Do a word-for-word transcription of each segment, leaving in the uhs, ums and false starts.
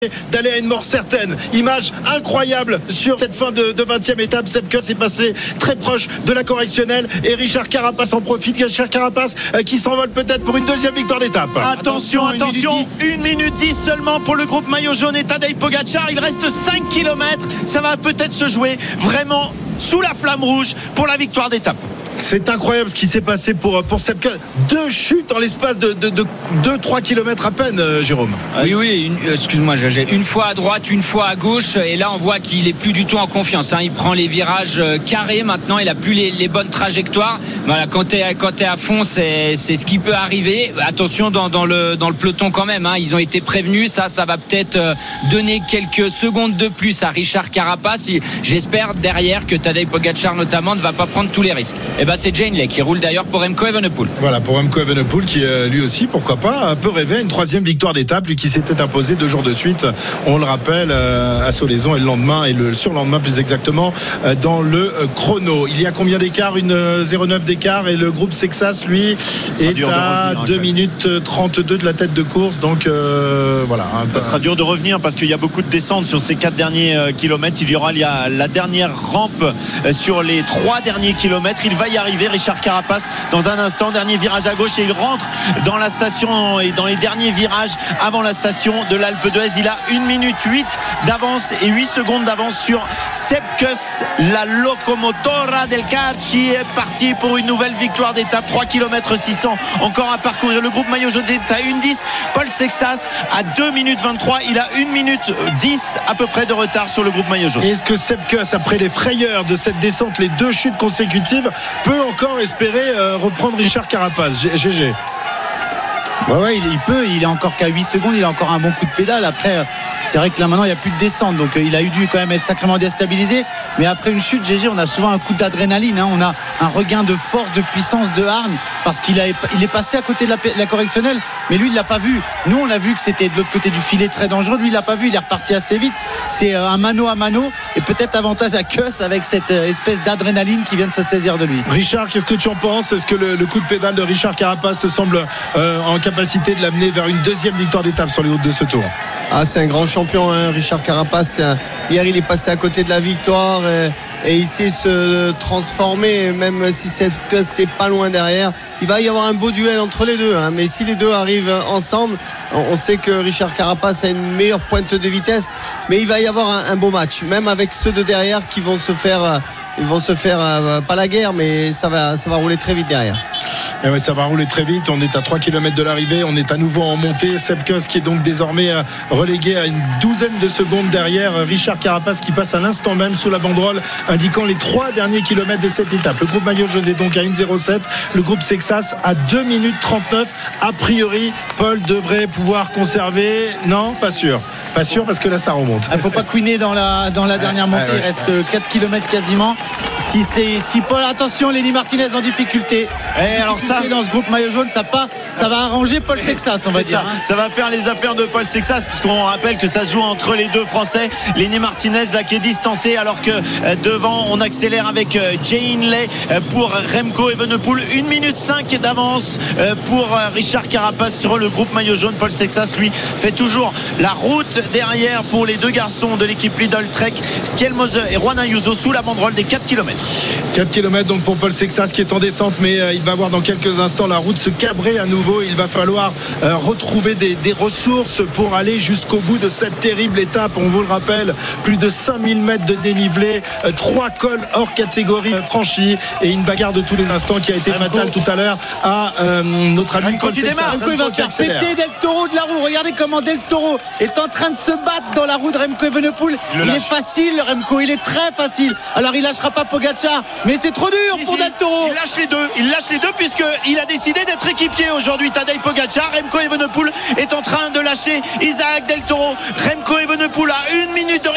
d'aller à une mort certaine. Image incroyable sur cette fin de, de vingtième étape. Sepp Kuss est passé très proche de la correctionnelle et Richard Carapace en profite. Richard Carapace euh, qui s'envole peut-être pour une deuxième victoire d'étape. Attention, attention, une minute dix seulement pour le groupe maillot jaune et Tadej Pogacar. Il reste cinq kilomètres. Ça va peut-être se jouer vraiment sous la flamme rouge pour la victoire d'étape. C'est incroyable ce qui s'est passé pour, pour Sepp Kuss. Deux chutes en l'espace de, de, de deux trois kilomètres à peine, euh, Jérôme. Oui, oui, une, excuse-moi, j'ai une fois à droite, une fois à gauche. Et là, on voit qu'il est plus du tout en confiance. Hein. Il prend les virages euh, carrés maintenant. Il a plus les, les bonnes trajectoires. Voilà, quand tu es quand t'es à fond, c'est, c'est ce qui peut arriver. Attention dans, dans, le, dans le peloton quand même. Hein. Ils ont été prévenus. Ça, ça va peut-être euh, donner quelques secondes de plus à Richard Carapace. Et j'espère derrière que Tadej Pogacar notamment ne va pas prendre tous les risques. Et ben, c'est Jane Lay qui roule d'ailleurs pour Remco Evenepoel. Voilà, pour Remco Evenepoel qui euh, lui aussi, pourquoi pas, peut rêver à une troisième victoire d'étape, lui qui s'était imposé deux jours de suite, on le rappelle, euh, à Solaison et le lendemain et le surlendemain plus exactement euh, dans le euh, chrono. Il y a combien d'écart? Une euh, zéro neuf d'écart et le groupe Sexas lui est à deux minutes trente-deux de la tête de course, donc euh, voilà. Hein, ça sera dur de revenir parce qu'il y a beaucoup de descentes sur ces quatre derniers euh, kilomètres. Il y aura il y a la dernière rampe euh, sur les trois derniers kilomètres. Il va y arriver Richard Carapace dans un instant. Dernier virage à gauche et il rentre dans la station et dans les derniers virages avant la station de l'Alpe d'Huez. Il a une minute huit d'avance et huit secondes d'avance sur Sepp Kuss. La locomotora del Carchi est partie pour une nouvelle victoire d'étape. Trois kilomètres six cents encore à parcourir. Le groupe maillot jaune est à une dix. Paul Sexas à deux minutes vingt-trois. Il a une minute dix à peu près de retard sur le groupe maillot jaune. Est-ce que Sepp Kuss, après les frayeurs de cette descente, les deux chutes consécutives, peut encore espérer euh, reprendre Richard Carapace? G G. Ouais, ouais, il, il peut, il est encore qu'à huit secondes, il a encore un bon coup de pédale. Après, c'est vrai que là maintenant il n'y a plus de descente, donc euh, il a eu dû quand même être sacrément déstabilisé. Mais après une chute, G G, on a souvent un coup d'adrénaline, hein. On a un regain de force, de puissance, de hargne, parce qu'il a, il est passé à côté de la, de la correctionnelle, mais lui il l'a pas vu. Nous on a vu que c'était de l'autre côté du filet très dangereux, lui il l'a pas vu, il est reparti assez vite. C'est euh, un mano à mano et peut-être avantage à Kuss avec cette euh, espèce d'adrénaline qui vient de se saisir de lui. Richard, qu'est-ce que tu en penses? Est-ce que le, le coup de pédale de Richard Carapace te semble euh, en capacité de l'amener vers une deuxième victoire d'étape sur les routes de ce tour? Ah, c'est un grand champion, hein, Richard Carapace. Hier, il est passé à côté de la victoire et, et il sait se transformer, même si Sepp Kuss c'est pas loin derrière. Il va y avoir un beau duel entre les deux, hein, mais si les deux arrivent ensemble, on sait que Richard Carapace a une meilleure pointe de vitesse, mais il va y avoir un, un beau match, même avec ceux de derrière qui vont se faire, ils vont se faire euh, pas la guerre, mais ça va, ça va rouler très vite derrière. Et ouais, ça va rouler très vite. On est à trois kilomètres de l'arrivée. On est à nouveau en montée. Sepp Kuss qui est donc désormais relégué à une douzaine de secondes derrière Richard Carapace qui passe à l'instant même sous la banderole indiquant les trois derniers kilomètres de cette étape. Le groupe maillot jaune est donc à une zéro sept. Le groupe Sexas à deux minutes trente-neuf. A priori, Paul devrait pouvoir conserver. Non, pas sûr. Pas sûr parce que là, ça remonte. Il ne faut pas couiner dans la, dans la dernière montée. Ouais, ouais, il reste ouais. quatre kilomètres quasiment. Si, c'est, si Paul, attention, Lenny Martinez en difficulté. Et alors ça, dans ce groupe maillot jaune, ça, pas, ça va arranger Paul Sexas, on va dire. Ça, hein. ça va faire les affaires de Paul Sexas, puisqu'on rappelle que ça se joue entre les deux Français. Lenny Martinez là qui est distancé, alors que euh, devant on accélère avec euh, Jane Lay euh, pour Remco Evenepoel. une minute cinq d'avance euh, pour euh, Richard Carapace sur le groupe maillot jaune. Paul Sexas lui fait toujours la route derrière pour les deux garçons de l'équipe Lidl Trek, Skelmose et Juan Ayuso sous la banderole des quatre kilomètres. quatre kilomètres donc pour Paul Sexas qui est en descente, mais euh, il va voir dans quelques instants la route se cabrer à nouveau. Il va falloir euh, retrouver des, des ressources pour aller jusqu'au bout de cette terrible étape. On vous le rappelle, plus de cinq mille mètres de dénivelé, euh, trois cols hors catégorie euh, franchis et une bagarre de tous les instants qui a été Remco. fatale tout à l'heure à euh, notre ami Paul Sexas. Remco, il va faire péter Del Toro de la roue. Regardez comment Del Toro est en train de se battre dans la roue de Remco Evenepoel. Il, il est facile, Remco, il est très facile. Alors il lâchera pas Pogacar, mais c'est trop dur si, pour si, Del Toro. Il lâche les deux, il lâche les deux puisqu'il a décidé d'être équipier aujourd'hui. Tadej Pogacar, Remco Evenepoel est en train de lâcher Isaac Del Toro. Remco Evenepoel a une minute de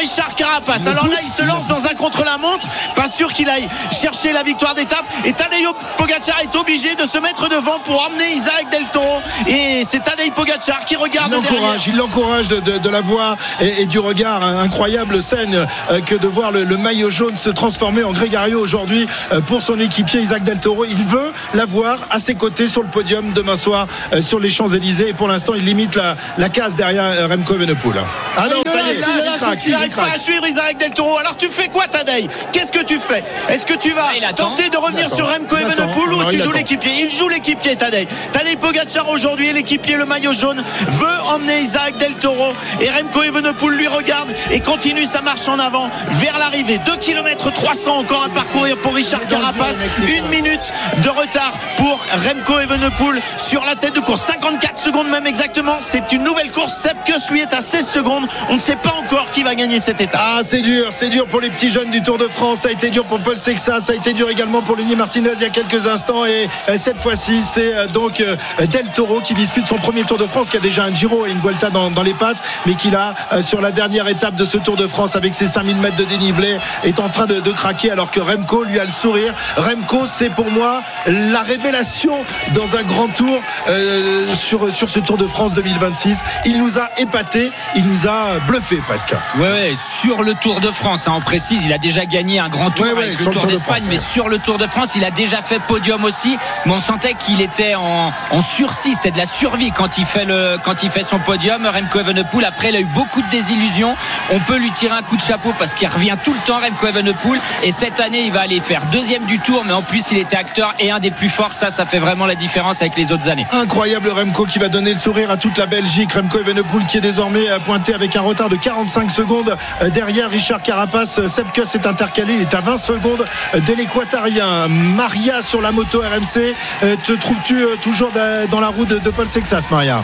Richard Carapace. Le Alors pousse, là il se lance il dans un contre-la-montre, pas sûr qu'il aille chercher la victoire d'étape, et Tadej Pogačar est obligé de se mettre devant pour emmener Isaac Del Toro, et c'est Tadej Pogačar qui regarde il derrière. l'encourage, il l'encourage de, de, de la voix et, et du regard. Incroyable scène euh, que de voir le, le maillot jaune se transformer en grégario aujourd'hui euh, pour son équipier Isaac Del Toro. Il veut l'avoir à ses côtés sur le podium demain soir euh, sur les Champs-Élysées, et pour l'instant il limite la, la case derrière euh, Remco Evenepoel. Ah non, il ça y est, lâche, il craque, il n'arrive pas à suivre Isaac Del Toro. Alors tu fais quoi, Tadej? Qu'est-ce que tu fais? Est-ce que tu vas ah, tenter de revenir sur Remco Evenepoel ou tu joues l'équipier? Il joue l'équipier, Tadej. Tadej Pogačar aujourd'hui, l'équipier, le maillot jaune, veut emmener Isaac Del Toro, et Remco Evenepoel lui regarde et continue sa marche en avant vers l'arrivée. deux kilomètres trois cents encore à parcourir pour Richard Carapace. Une minute de retard pour Remco Evenepoel sur la tête de course. cinquante-quatre secondes même exactement. C'est une nouvelle course. Sepp Kuss lui est à seize secondes. On ne sait pas encore qui va gagner cette étape. Ah, c'est dur, c'est dur pour les petits jeunes du Tour de France. Ça a été dur pour Paul Sexas, ça a été dur également pour Lenny Martinez il y a quelques instants, et cette fois-ci c'est donc Del Toro qui dispute son premier Tour de France, qui a déjà un Giro et une Vuelta dans, dans les pattes, mais qui là sur la dernière étape de ce Tour de France avec ses cinq mille mètres de dénivelé est en train de, de craquer, alors que Remco lui a le sourire. Remco, c'est pour moi la révélation dans un grand tour euh, sur, sur ce Tour de France deux mille vingt-six. Il nous a épaté, il nous a bluffé presque. Ouais, ouais, sur le Tour de France, hein, on précise, il a déjà gagné un grand tour ouais, ouais, avec le Tour, Tour d'Espagne, de mais ouais. Sur le Tour de France, il a déjà fait podium aussi. Mais on sentait qu'il était en, en sursis, c'était de la survie quand il fait le, quand il fait son podium. Remco Evenepoel, après, il a eu beaucoup de désillusions. On peut lui tirer un coup de chapeau parce qu'il revient tout le temps, Remco Evenepoel. Et cette année, il va aller faire deuxième du Tour, mais en plus, il était acteur et un des plus forts. Ça, ça fait vraiment la différence avec les autres années. Incroyable Remco qui va donner le sourire à toute la Belgique. Remco Evenepoel qui est désormais pointé avec un retard de quarante-cinq secondes derrière Richard Carapace. Sepp Kuss est intercalé, il est à vingt secondes de l'équatorien. Maria sur la moto R M C, te trouves-tu toujours dans la roue de Paul Sexas, Maria?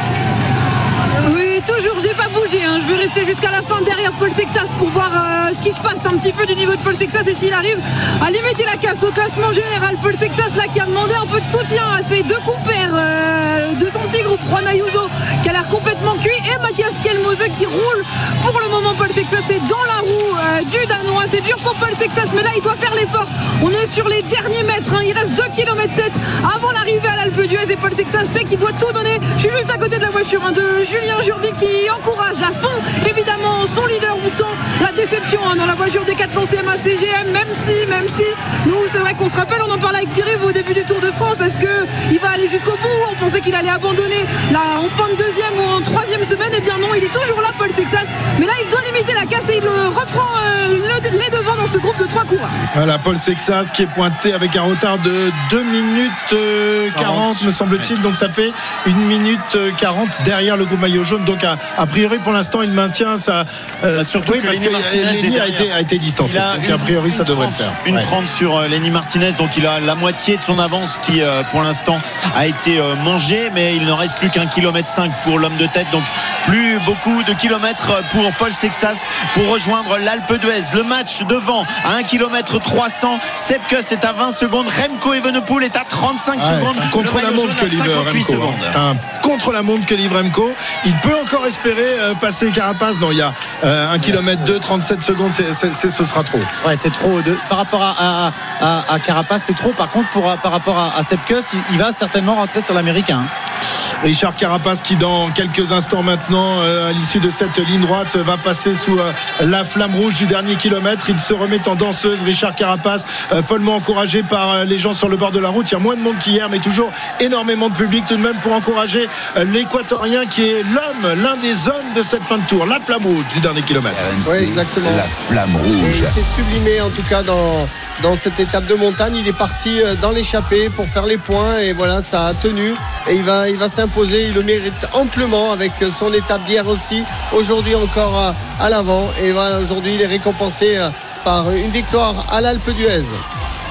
Oui, toujours, j'ai pas bougé, hein. Je vais rester jusqu'à la fin derrière Paul Sexas pour voir euh, ce qui se passe un petit peu du niveau de Paul Sexas, et s'il arrive à limiter la casse au classement général. Paul Sexas là qui a demandé un peu de soutien à ses deux compères euh, de son petit groupe, Juan Ayuso qui a l'air complètement cuit, et Mathias Kelmose qui roule pour le moment. Paul Sexas est dans la roue euh, du Danois. C'est dur pour Paul Sexas, mais là il doit faire l'effort. On est sur les derniers mètres, hein. Il reste deux kilomètres sept avant l'arrivée à l'Alpe d'Huez, et Paul Sexas sait qu'il doit tout donner. Je suis juste à côté de la voiture, hein, de Julien Jourdi qui encourage à fond évidemment son leader. On sent la déception, hein, dans la voiture Decathlon C M A C G M, même si même si nous, c'est vrai qu'on se rappelle, on en parlait avec Pierre au début du Tour de France. Est-ce qu'il va aller jusqu'au bout? On pensait qu'il allait abandonner là en fin de deuxième ou en troisième semaine. Eh bien non, il est toujours là, Paul Sexas, mais là il doit limiter la casse et il reprend euh, le, les devants dans ce groupe de trois coureurs. Voilà, Paul Sexas qui est pointé avec un retard de deux minutes euh, quarante me semble-t-il, donc ça fait une minute quarante derrière le groupe maillot jaune. Donc a, a priori pour l'instant il maintient sa euh, surtout oui, que parce Lenny que Martinez Lenny a été, a été distancé, donc a priori ça devrait trente, le faire. Une ouais. trente sur euh, Lenny Martinez, donc il a la moitié de son avance qui euh, pour l'instant a été euh, mangée, mais il ne reste plus qu'un kilomètre cinq pour l'homme de tête, donc plus beaucoup de kilomètres pour Paul Sexas pour rejoindre l'Alpe d'Huez. Le match devant à un kilomètre trois cents, Sepp Kuss est à vingt secondes, Remco Evenepoel est à trente-cinq ouais, secondes, contre la montre que livre Remco, un contre la montre que livre Remco. Il peut encore espérer euh, passer Carapace. Non, il y a euh, un kilomètre deux, trente-sept secondes, c'est, c'est, c'est, ce sera trop. Ouais, c'est trop. De, par rapport à, à, à, à Carapace, c'est trop. Par contre, pour, par rapport à, à Sepp Kuss, il, il va certainement rentrer sur l'américain. Richard Carapace qui dans quelques instants maintenant euh, à l'issue de cette ligne droite va passer sous euh, la flamme rouge du dernier kilomètre. Il se remet en danseuse, Richard Carapace, euh, follement encouragé par euh, les gens sur le bord de la route. Il y a moins de monde qu'hier, mais toujours énormément de public tout de même pour encourager euh, l'équatorien qui est l'homme, l'un des hommes de cette fin de tour, la flamme rouge du dernier kilomètre. Oui, exactement. La flamme rouge. Et il s'est sublimé en tout cas dans, dans cette étape de montagne. Il est parti dans l'échappée pour faire les points, et voilà, ça a tenu, et il va, il va s'imposer. Il le mérite amplement avec son étape d'hier aussi, aujourd'hui encore à, à l'avant, et voilà, aujourd'hui il est récompensé par une victoire à l'Alpe d'Huez.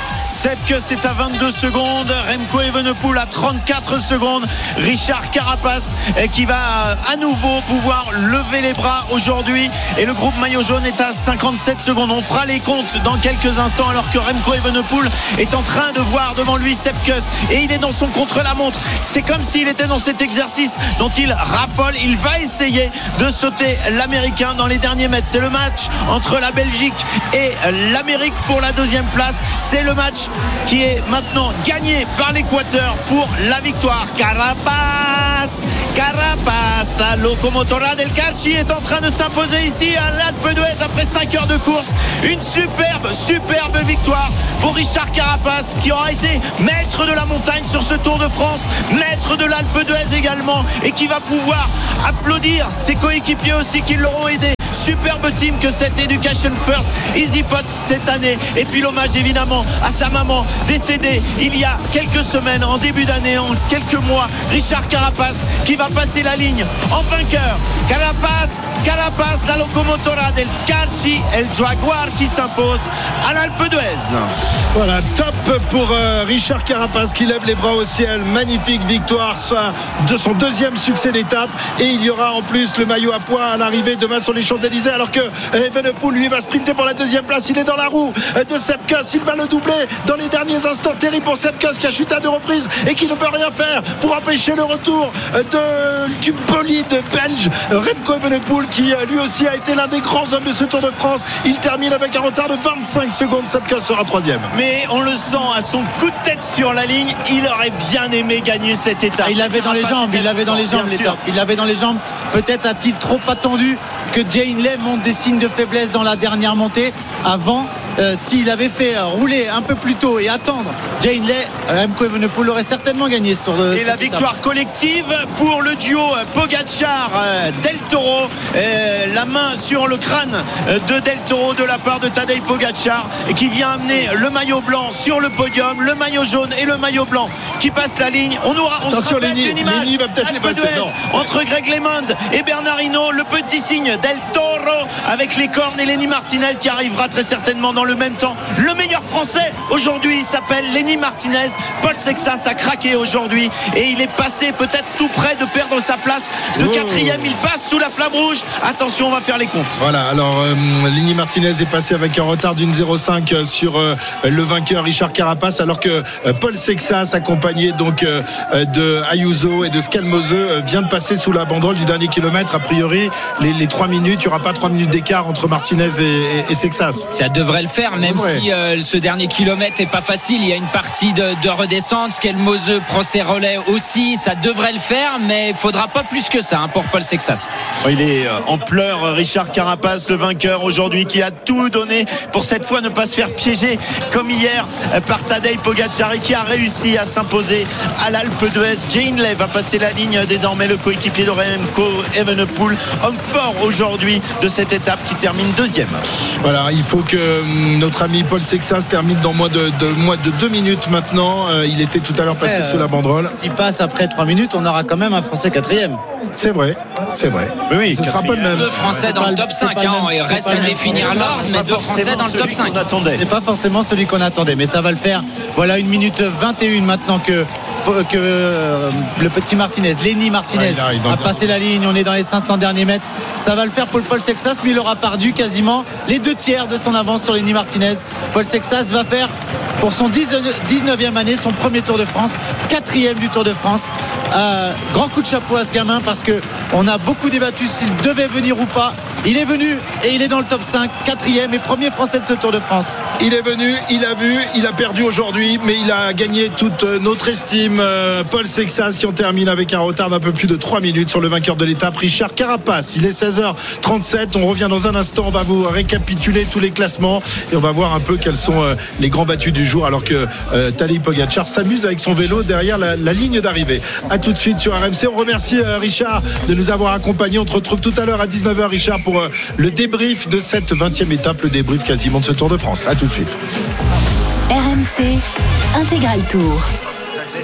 Sepp est à vingt-deux secondes, Remco Evenepoel à trente-quatre secondes, Richard Carapace qui va à nouveau pouvoir lever les bras aujourd'hui, et le groupe maillot jaune est à cinquante-sept secondes. On fera les comptes dans quelques instants, alors que Remco Evenepoel est en train de voir devant lui Sepp Kuss, et il est dans son contre-la-montre. C'est comme s'il était dans cet exercice dont il raffole. Il va essayer de sauter l'Américain dans les derniers mètres. C'est le match entre la Belgique et l'Amérique pour la deuxième place. C'est le match qui est maintenant gagné par l'Équateur pour la victoire. Carapace, Carapace, la locomotora del Carchi est en train de s'imposer ici à l'Alpe d'Huez après cinq heures de course. Une superbe, superbe victoire pour Richard Carapace, qui aura été maître de la montagne sur ce Tour de France, maître de l'Alpe d'Huez également, et qui va pouvoir applaudir ses coéquipiers aussi qui l'auront aidé. Superbe team que cette Education First Easy Pots cette année. Et puis l'hommage évidemment à sa maman décédée il y a quelques semaines, en début d'année, en quelques mois. Richard Carapace qui va passer la ligne en vainqueur. Carapace, Carapace, la locomotora del Carchi, El Jaguar qui s'impose à l'Alpe d'Huez. Voilà, top pour euh, Richard Carapace qui lève les bras au ciel. Magnifique victoire, ça, de son deuxième succès d'étape, et il y aura en plus le maillot à pois à l'arrivée demain sur les Champs-Élysées, alors que Evenepoel lui va sprinter pour la deuxième place. Il est dans la roue de Sepp Kuss, il va le doubler dans les derniers instants. Terrible pour Sepp Kuss qui a chuté à deux reprises et qui ne peut rien faire pour empêcher le retour de, du bolide belge Remco Evenepoel, qui lui aussi a été l'un des grands hommes de ce Tour de France. Il termine avec un retard de vingt-cinq secondes. Sepp Kuss sera troisième. Mais on le sent à son coup de tête sur la ligne, il aurait bien aimé gagner cette étape. Il l'avait dans les jambes, il l'avait dans les jambes, il l'avait dans les jambes. Peut-être a-t-il trop attendu que Jay Hindley montre des signes de faiblesse dans la dernière montée avant. Euh, s'il avait fait euh, rouler un peu plus tôt et attendre Jay Hindley, Remco Evenepoel aurait certainement gagné ce Tour de. Et la victoire étape. collective pour le duo Pogacar euh, Del Toro, euh, la main sur le crâne de Del Toro de la part de Tadej Pogacar, qui vient amener le maillot blanc sur le podium, le maillot jaune et le maillot blanc qui passe la ligne. On aura on Attention, se rappelle une image va peut-être les passer, entre Greg LeMond et Bernard Hinault, le petit signe Del Toro avec les cornes, et Lenny Martinez qui arrivera très certainement dans le même temps. Le meilleur français aujourd'hui, il s'appelle Lenny Martinez. Paul Sexas a craqué aujourd'hui et il est passé peut-être tout près de perdre sa place de quatrième. Il passe sous la flamme rouge. Attention, on va faire les comptes. Voilà, alors euh, Lenny Martinez est passé avec un retard d'une zéro cinq sur euh, le vainqueur Richard Carapace, alors que euh, Paul Sexas, accompagné donc euh, de Ayuso et de Scalmose, euh, vient de passer sous la banderole du dernier kilomètre. A priori, les, les trois minutes, il n'y aura pas trois minutes d'écart entre Martinez et, et, et Sexas. Ça devrait le faire, même ouais. si euh, ce dernier kilomètre n'est pas facile. Il y a une partie de, de redescente. Scalmose prend ses relais aussi. Ça devrait le faire, mais il ne faudra pas plus que ça hein, pour Paul Sexas. Il est en pleurs, Richard Carapace, le vainqueur aujourd'hui, qui a tout donné pour cette fois ne pas se faire piéger comme hier par Tadej Pogacar, et qui a réussi à s'imposer à l'Alpe d'Huez. Jay Hindley va passer la ligne désormais, le coéquipier de Remco Evenepoel, homme fort aujourd'hui de cette étape, qui termine deuxième. Voilà, il faut que notre ami Paul Sexas termine dans moins de, de, moins de deux minutes maintenant. Euh, il était tout à l'heure passé euh, sous la banderole. S'il passe après trois minutes, on aura quand même un Français quatrième. C'est vrai, c'est vrai. Mais oui, ce ne sera pas le même. Deux Français dans le top cinq. Hein, il reste à définir l'ordre, mais deux Français dans le top cinq. C'est pas forcément celui qu'on attendait, mais ça va le faire. Voilà, une minute vingt et une maintenant que que euh, le petit Martinez, Lenny Martinez, ouais, a passé la ligne. On est dans les cinq cents derniers mètres. Ça va le faire pour Paul Sexas, mais il aura perdu quasiment les deux tiers de son avance sur Lenny Martinez. Paul Sexas va faire pour son dix-neuvième année son premier Tour de France, quatrième du Tour de France. Euh, grand coup de chapeau à ce gamin, parce que on a beaucoup débattu s'il devait venir ou pas. Il est venu et il est dans le top cinq, quatrième et premier Français de ce Tour de France. Il est venu, il a vu, il a perdu aujourd'hui, mais il a gagné toute notre estime. Paul Sexas, qui en termine avec un retard d'un peu plus de trois minutes sur le vainqueur de l'étape, Richard Carapace. Il est seize heures trente-sept. On revient dans un instant. On va vous récapituler tous les classements et on va voir un peu quels sont les grands battus du jour, alors que euh, Tadej Pogacar s'amuse avec son vélo derrière la, la ligne d'arrivée. A tout de suite sur R M C. On remercie euh, Richard de nous avoir accompagnés. On te retrouve tout à l'heure à dix-neuf heures, Richard, pour euh, le débrief de cette vingtième étape, le débrief quasiment de ce Tour de France. A tout de suite. R M C Intégral Tour.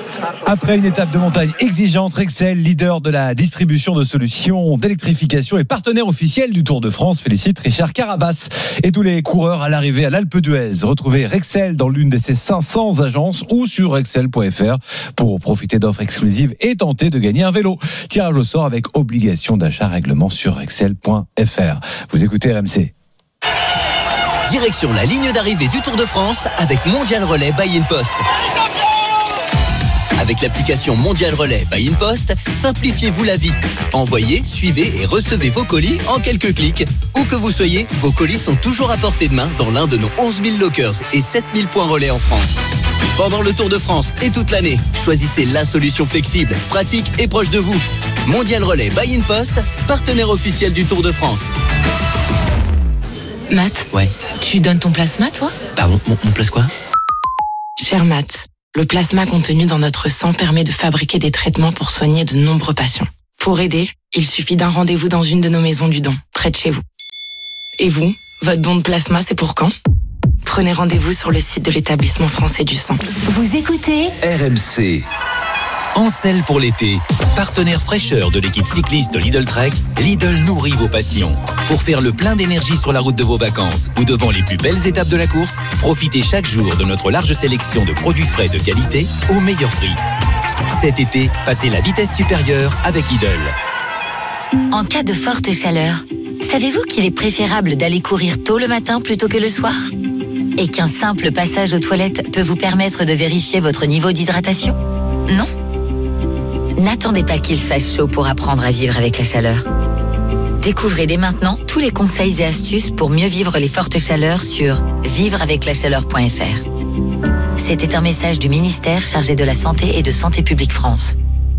Après une étape de montagne exigeante, Rexel, leader de la distribution de solutions d'électrification et partenaire officiel du Tour de France, félicite Richard Carapaz et tous les coureurs à l'arrivée à l'Alpe d'Huez. Retrouvez Rexel dans l'une de ses cinq cents agences ou sur rexel point f r pour profiter d'offres exclusives et tenter de gagner un vélo. Tirage au sort avec obligation d'achat, règlement sur rexel point f r. Vous écoutez R M C. Direction la ligne d'arrivée du Tour de France avec Mondial Relais by InPost. Avec l'application Mondial Relais by InPost, simplifiez-vous la vie. Envoyez, suivez et recevez vos colis en quelques clics. Où que vous soyez, vos colis sont toujours à portée de main dans l'un de nos onze mille lockers et sept mille points relais en France. Pendant le Tour de France et toute l'année, choisissez la solution flexible, pratique et proche de vous. Mondial Relais by InPost, partenaire officiel du Tour de France. Matt, Ouais. tu donnes ton plasma, toi ? Pardon, mon, mon place quoi ? Cher Matt, le plasma contenu dans notre sang permet de fabriquer des traitements pour soigner de nombreux patients. Pour aider, il suffit d'un rendez-vous dans une de nos maisons du don, près de chez vous. Et vous, votre don de plasma, c'est pour quand ? Prenez rendez-vous sur le site de l'établissement français du sang. Vous écoutez R M C. Ancel pour l'été. Partenaire fraîcheur de l'équipe cycliste Lidl Trek, Lidl nourrit vos passions. Pour faire le plein d'énergie sur la route de vos vacances ou devant les plus belles étapes de la course, profitez chaque jour de notre large sélection de produits frais de qualité au meilleur prix. Cet été, passez la vitesse supérieure avec Lidl. En cas de forte chaleur, savez-vous qu'il est préférable d'aller courir tôt le matin plutôt que le soir ? Et qu'un simple passage aux toilettes peut vous permettre de vérifier votre niveau d'hydratation ? Non ? N'attendez pas qu'il fasse chaud pour apprendre à vivre avec la chaleur. Découvrez dès maintenant tous les conseils et astuces pour mieux vivre les fortes chaleurs sur vivre avec la chaleur point f r. C'était un message du ministère chargé de la Santé et de Santé publique France.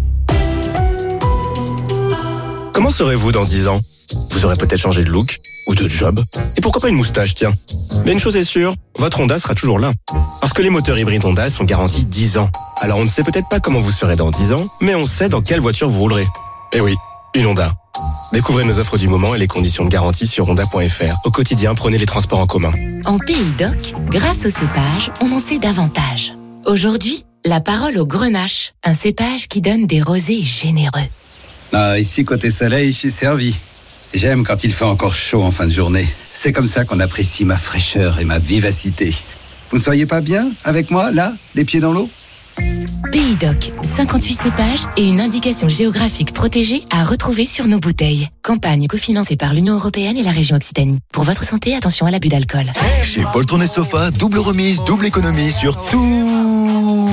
Comment serez-vous dans dix ans ? Vous aurez peut-être changé de look ou de job. Et pourquoi pas une moustache, tiens. Mais une chose est sûre, votre Honda sera toujours là. Parce que les moteurs hybrides Honda sont garantis dix ans. Alors on ne sait peut-être pas comment vous serez dans dix ans, mais on sait dans quelle voiture vous roulerez. Eh oui, une Honda. Découvrez nos offres du moment et les conditions de garantie sur honda point f r. Au quotidien, prenez les transports en commun. En Pays d'Oc, grâce au cépage, on en sait davantage. Aujourd'hui, la parole au Grenache, un cépage qui donne des rosés généreux. Ah, ici, côté soleil, je suis servi. J'aime quand il fait encore chaud en fin de journée. C'est comme ça qu'on apprécie ma fraîcheur et ma vivacité. Vous ne seriez pas bien avec moi, là, les pieds dans l'eau ? Pays d'Oc, cinquante-huit cépages et une indication géographique protégée à retrouver sur nos bouteilles. Campagne cofinancée par l'Union européenne et la région Occitanie. Pour votre santé, attention à l'abus d'alcool. Chez Poltron et Sofa, double remise, double économie sur tous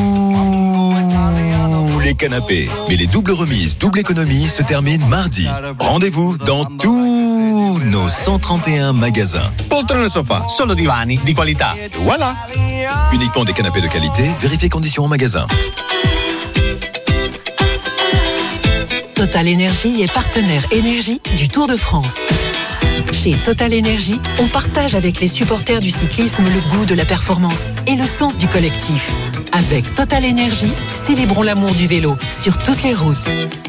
les canapés. Mais les doubles remises, double économie se terminent mardi. Rendez-vous dans tous nos cent trente et un magasins. Poltron et Sofa, solo divani di qualità. Voilà. Uniquement des canapés de qualité, vérifiez conditions en magasin. Total Énergie est partenaire énergie du Tour de France. Chez Total Énergie, on partage avec les supporters du cyclisme le goût de la performance et le sens du collectif. Avec Total Énergie, célébrons l'amour du vélo sur toutes les routes.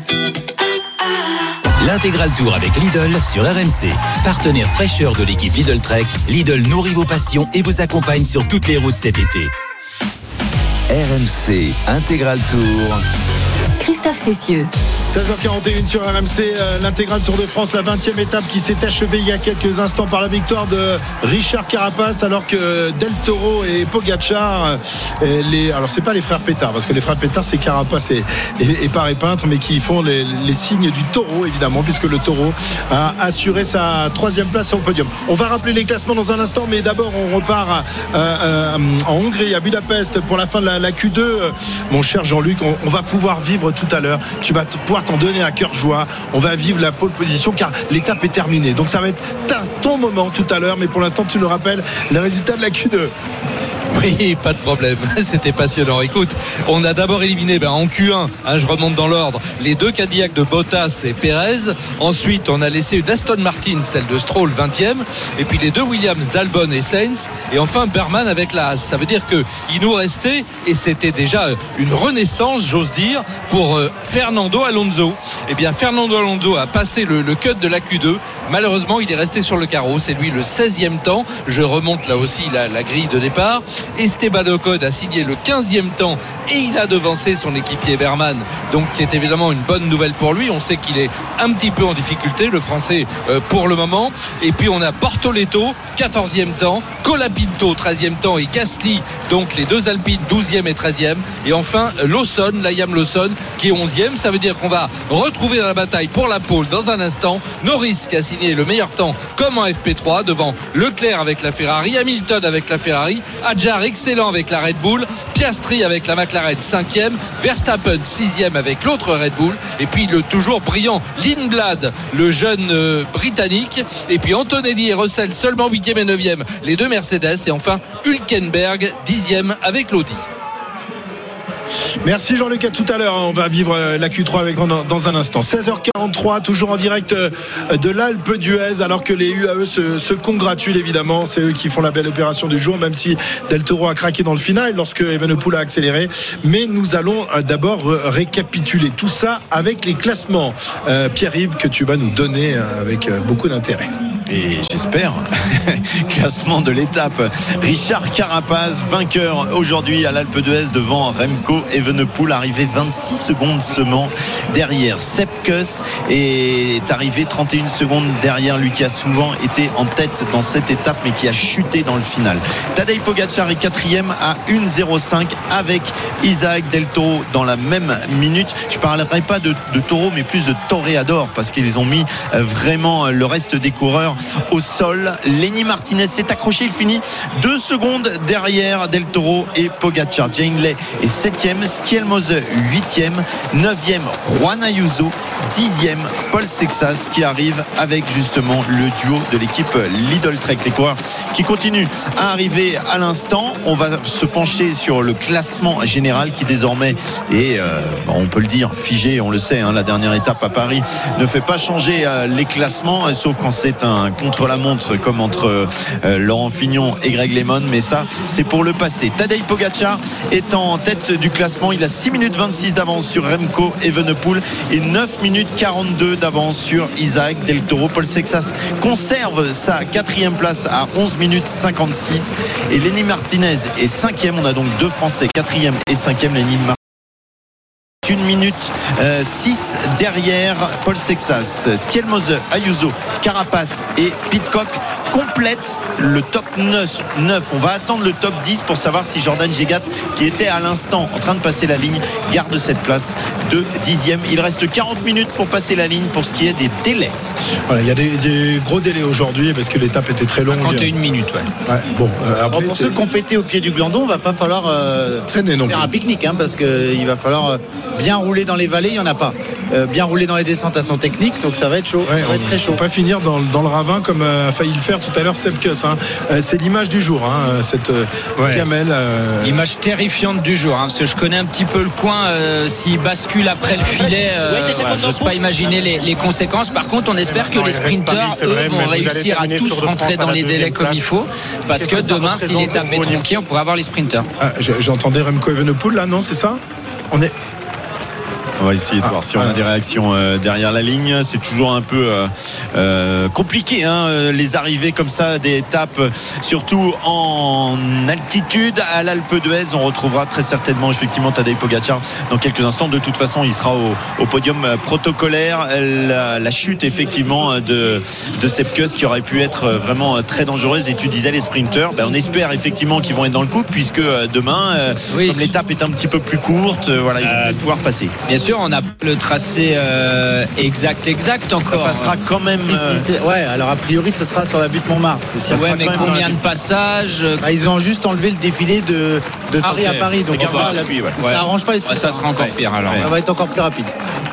L'intégral Tour avec Lidl sur R M C. Partenaire fraîcheur de l'équipe Lidl Trek, Lidl nourrit vos passions et vous accompagne sur toutes les routes cet été. R M C Intégral Tour. Christophe Cessieux. seize heures quarante et une sur R M C, euh, l'intégrale Tour de France, la vingtième étape qui s'est achevée il y a quelques instants par la victoire de Richard Carapaz, alors que Del Toro et Pogacar, euh, les, alors c'est pas les frères Pétard, parce que les frères Pétard c'est Carapaz et, et, et Paré Peintre, mais qui font les, les signes du taureau évidemment, puisque le taureau a assuré sa troisième place sur le podium. On va rappeler les classements dans un instant, mais d'abord on repart euh, euh, en Hongrie, à Budapest, pour la fin de la, la Q deux. Mon cher Jean-Luc, on, on va pouvoir vivre tout à l'heure, tu vas pouvoir t'en donner à cœur joie. On va vivre la pole position car l'étape est terminée. Donc ça va être ton moment tout à l'heure, mais pour l'instant tu nous rappelles les résultats de la Q deux. Oui, pas de problème, c'était passionnant. Écoute, on a d'abord éliminé ben, en Q un, hein, je remonte dans l'ordre, les deux Cadillac de Bottas et Pérez. Ensuite, on a laissé une Aston Martin, celle de Stroll, vingtième. Et puis les deux Williams d'Albon et Sainz. Et enfin Berman avec la Haas. Ça veut dire qu'il nous restait, et c'était déjà une renaissance, j'ose dire, pour euh, Fernando Alonso. Eh bien, Fernando Alonso a passé le, le cut de la Q deux, malheureusement il est resté sur le carreau. C'est lui le seizième temps. Je remonte là aussi la, la grille de départ. Esteban Ocon a signé le quinzième temps et il a devancé son équipier Berman, donc qui est évidemment une bonne nouvelle pour lui. On sait qu'il est un petit peu en difficulté, le français, euh, pour le moment. Et puis on a Bortoleto, quatorzième temps, Colapinto, treizième temps, et Gasly, donc les deux Alpines, douzième et treizième. Et enfin Lawson, Liam Lawson, qui est onzième. Ça veut dire qu'on va retrouver dans la bataille pour la pole dans un instant Norris, qui a signé le meilleur temps comme en F P trois, devant Leclerc avec la Ferrari, Hamilton avec la Ferrari, Hadjar excellent avec la Red Bull, Piastri avec la McLaren cinquième, Verstappen sixième avec l'autre Red Bull, et puis le toujours brillant Lindblad, le jeune euh, britannique, et puis Antonelli et Russell seulement huitième et neuvième, les deux Mercedes, et enfin Hülkenberg dixième avec l'Audi. Merci Jean-Luc, à tout à l'heure. On va vivre la Q trois avec dans un instant. seize heures quarante-trois, toujours en direct de l'Alpe d'Huez, alors que les U A E se, se congratulent évidemment. C'est eux qui font la belle opération du jour, même si Del Toro a craqué dans le final lorsque Evenepoel a accéléré. Mais nous allons d'abord récapituler tout ça avec les classements. Euh, Pierre-Yves, que tu vas nous donner avec beaucoup d'intérêt. Et j'espère. Classement de l'étape. Richard Carapaz, vainqueur aujourd'hui à l'Alpe d'Huez devant Remco Evenepoel, arrivé vingt-six secondes seulement derrière. Sepp Kuss est arrivé trente et une secondes derrière lui, qui a souvent été en tête dans cette étape mais qui a chuté dans le final. Tadej Pogacar est quatrième à une zéro cinq avec Isaac Del Toro dans la même minute. Je ne parlerai pas de, de Toro mais plus de Toreador, parce qu'ils ont mis vraiment le reste des coureurs au sol. Lenny Martinez s'est accroché, il finit deux secondes derrière Del Toro et Pogacar. Jane Lay est septième, Schielmose huitième, neuvième Juan Ayuso, dixième Paul Sexas, qui arrive avec justement le duo de l'équipe Lidl Trek. Les coureurs qui continuent à arriver à l'instant. On va se pencher sur le classement général qui désormais est, euh, on peut le dire, figé. On le sait, hein, la dernière étape à Paris ne fait pas changer euh, les classements, euh, sauf quand c'est un contre-la-montre comme entre euh, Laurent Fignon et Greg LeMond, mais ça c'est pour le passé. Tadej Pogacar est en tête du classement, il a six minutes vingt-six d'avance sur Remco Evenepoel et neuf minutes quarante-deux d'avance sur Isaac Del Toro. Paul Sexas conserve sa quatrième place à onze minutes cinquante-six et Lenny Martinez est cinquième. On a donc deux Français, quatrième et cinquième. Lenny Martinez une minute euh, six derrière Paul Sexas. Schielmose, Ayuso, Carapaz et Pidcock complètent le top neuf. On va attendre le top dix pour savoir si Jordan Gégat, qui était à l'instant en train de passer la ligne, garde cette place de dixième. Il reste quarante minutes pour passer la ligne pour ce qui est des délais. Voilà, il y a des, des gros délais aujourd'hui parce que l'étape était très longue. cinquante et une minutes, ouais. ouais bon, euh, après, bon, pour ceux qui ont pété au pied du glandon, va pas falloir euh, traîner non faire plus. un pique-nique, hein, parce qu'il va falloir euh, bien rouler dans les vallées, il n'y en a pas. Euh, bien rouler dans les descentes à son technique, donc ça va être chaud. Ouais, ça va être très chaud. Pas finir dans, dans le ravin comme euh, a failli le faire tout à l'heure Sepp Kuss. Hein. Euh, c'est l'image du jour, hein, cette euh, ouais, gamelle. Euh... Image terrifiante du jour, hein, parce que je connais un petit peu le coin. Euh, s'il bascule après le filet, euh, voilà, je n'ose pas imaginer les, les conséquences. Par contre, on espère que les sprinteurs, eux, vont réussir à tous rentrer dans les délais comme il faut, parce que demain, si l'étape est tronquée, on pourrait avoir les sprinteurs. Ah, j'entendais Remco Evenepoel là, non, c'est ça? On est. On va essayer de ah, voir si on a des réactions euh, derrière la ligne. C'est toujours un peu euh, euh, compliqué, hein, les arrivées comme ça des étapes, surtout en altitude. À l'Alpe d'Huez, on retrouvera très certainement effectivement Tadej Pogacar dans quelques instants. De toute façon, il sera au, au podium protocolaire. La, la chute effectivement de, de Sepp Kuss qui aurait pu être vraiment très dangereuse. Et tu disais les sprinteurs, ben, on espère effectivement qu'ils vont être dans le coup, puisque demain, euh, oui, comme l'étape est un petit peu plus courte, euh, voilà, ils vont peut-être pouvoir passer. Bien sûr, on a le tracé euh, exact exact encore. Ça passera quand même euh... si, si, ouais, alors a priori ce sera sur la butte Montmartre. Ouais, mais combien de passages? Bah, ils ont juste enlevé le défilé de, de Paris ah, okay. à Paris, donc bah, la... puis, ouais. ça ouais. arrange pas les ouais, ça sera encore ouais. pire alors. Ça va être encore plus rapide.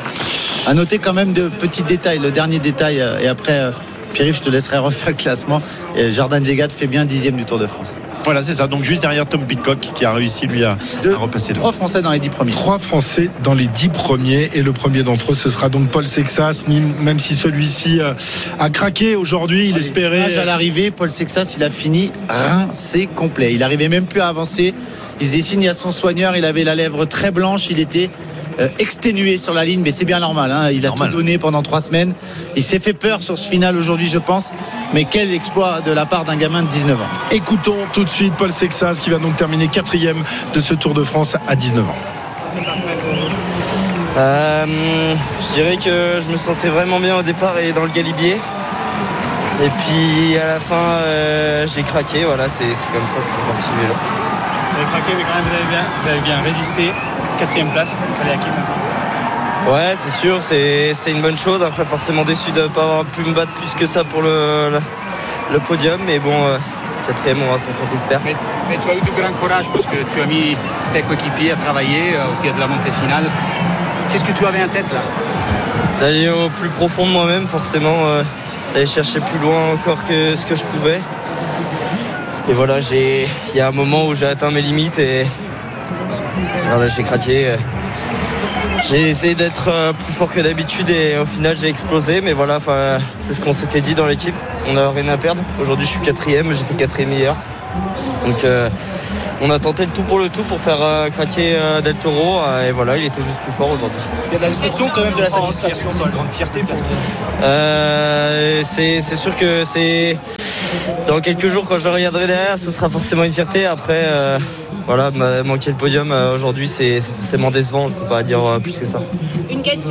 À noter quand même de petits détails, le dernier détail, et après Pierre-Yves, je te laisserai refaire le classement. Et Jordan Gégat fait bien dixième du Tour de France. Voilà, c'est ça. Donc juste derrière Tom Pidcock qui a réussi lui à, Deux, à repasser. Trois Français dans les dix premiers. Trois Français dans les dix premiers. Et le premier d'entre eux, ce sera donc Paul Sexas. Même si celui-ci a craqué aujourd'hui, il ah, espérait. À l'arrivée, Paul Sexas, il a fini rincé complet. Il n'arrivait même plus à avancer. Il faisait signe à son soigneur. Il avait la lèvre très blanche. Il était euh, exténué sur la ligne, mais c'est bien normal. Hein. Il a normal. tout donné pendant trois semaines. Il s'est fait peur sur ce final aujourd'hui, je pense. Mais quel exploit de la part d'un gamin de dix-neuf ans. Écoutons tout de suite Paul Sexas qui va donc terminer quatrième de ce Tour de France à dix-neuf ans. Euh, je dirais que je me sentais vraiment bien au départ et dans le galibier. Et puis à la fin, euh, j'ai craqué. Voilà, c'est, c'est comme ça, c'est parti du vélo. Vous avez craqué, mais quand même, vous avez bien, vous avez bien résisté. Quatrième place, allez à qui ? Ouais, c'est sûr, c'est, c'est une bonne chose. Après, forcément déçu de ne pas avoir pu me battre plus que ça pour le, le, le podium. Mais bon, euh, quatrième, on va s'en satisfaire. Mais, mais tu as eu du grand courage parce que tu as mis tes coéquipiers à travailler euh, au pied de la montée finale. Qu'est-ce que tu avais en tête là ? D'aller au plus profond de moi-même, forcément. Euh, d'aller chercher plus loin encore que ce que je pouvais. Et voilà, j'ai, il y a un moment où j'ai atteint mes limites et voilà, j'ai craqué. J'ai essayé d'être plus fort que d'habitude et au final j'ai explosé. Mais voilà, c'est ce qu'on s'était dit dans l'équipe. On n'a rien à perdre. Aujourd'hui je suis quatrième, j'étais quatrième hier. Donc euh, on a tenté le tout pour le tout pour faire euh, craquer euh, Del Toro euh, et voilà, il était juste plus fort aujourd'hui. Il y a de la déception quand même, de la satisfaction, c'est une grande fierté pour vous. Euh, c'est, c'est sûr que c'est dans quelques jours quand je regarderai derrière, ce sera forcément une fierté. Après, euh, voilà, manquer le podium euh, aujourd'hui, c'est, c'est forcément décevant. Je peux pas dire euh, plus que ça. Une question.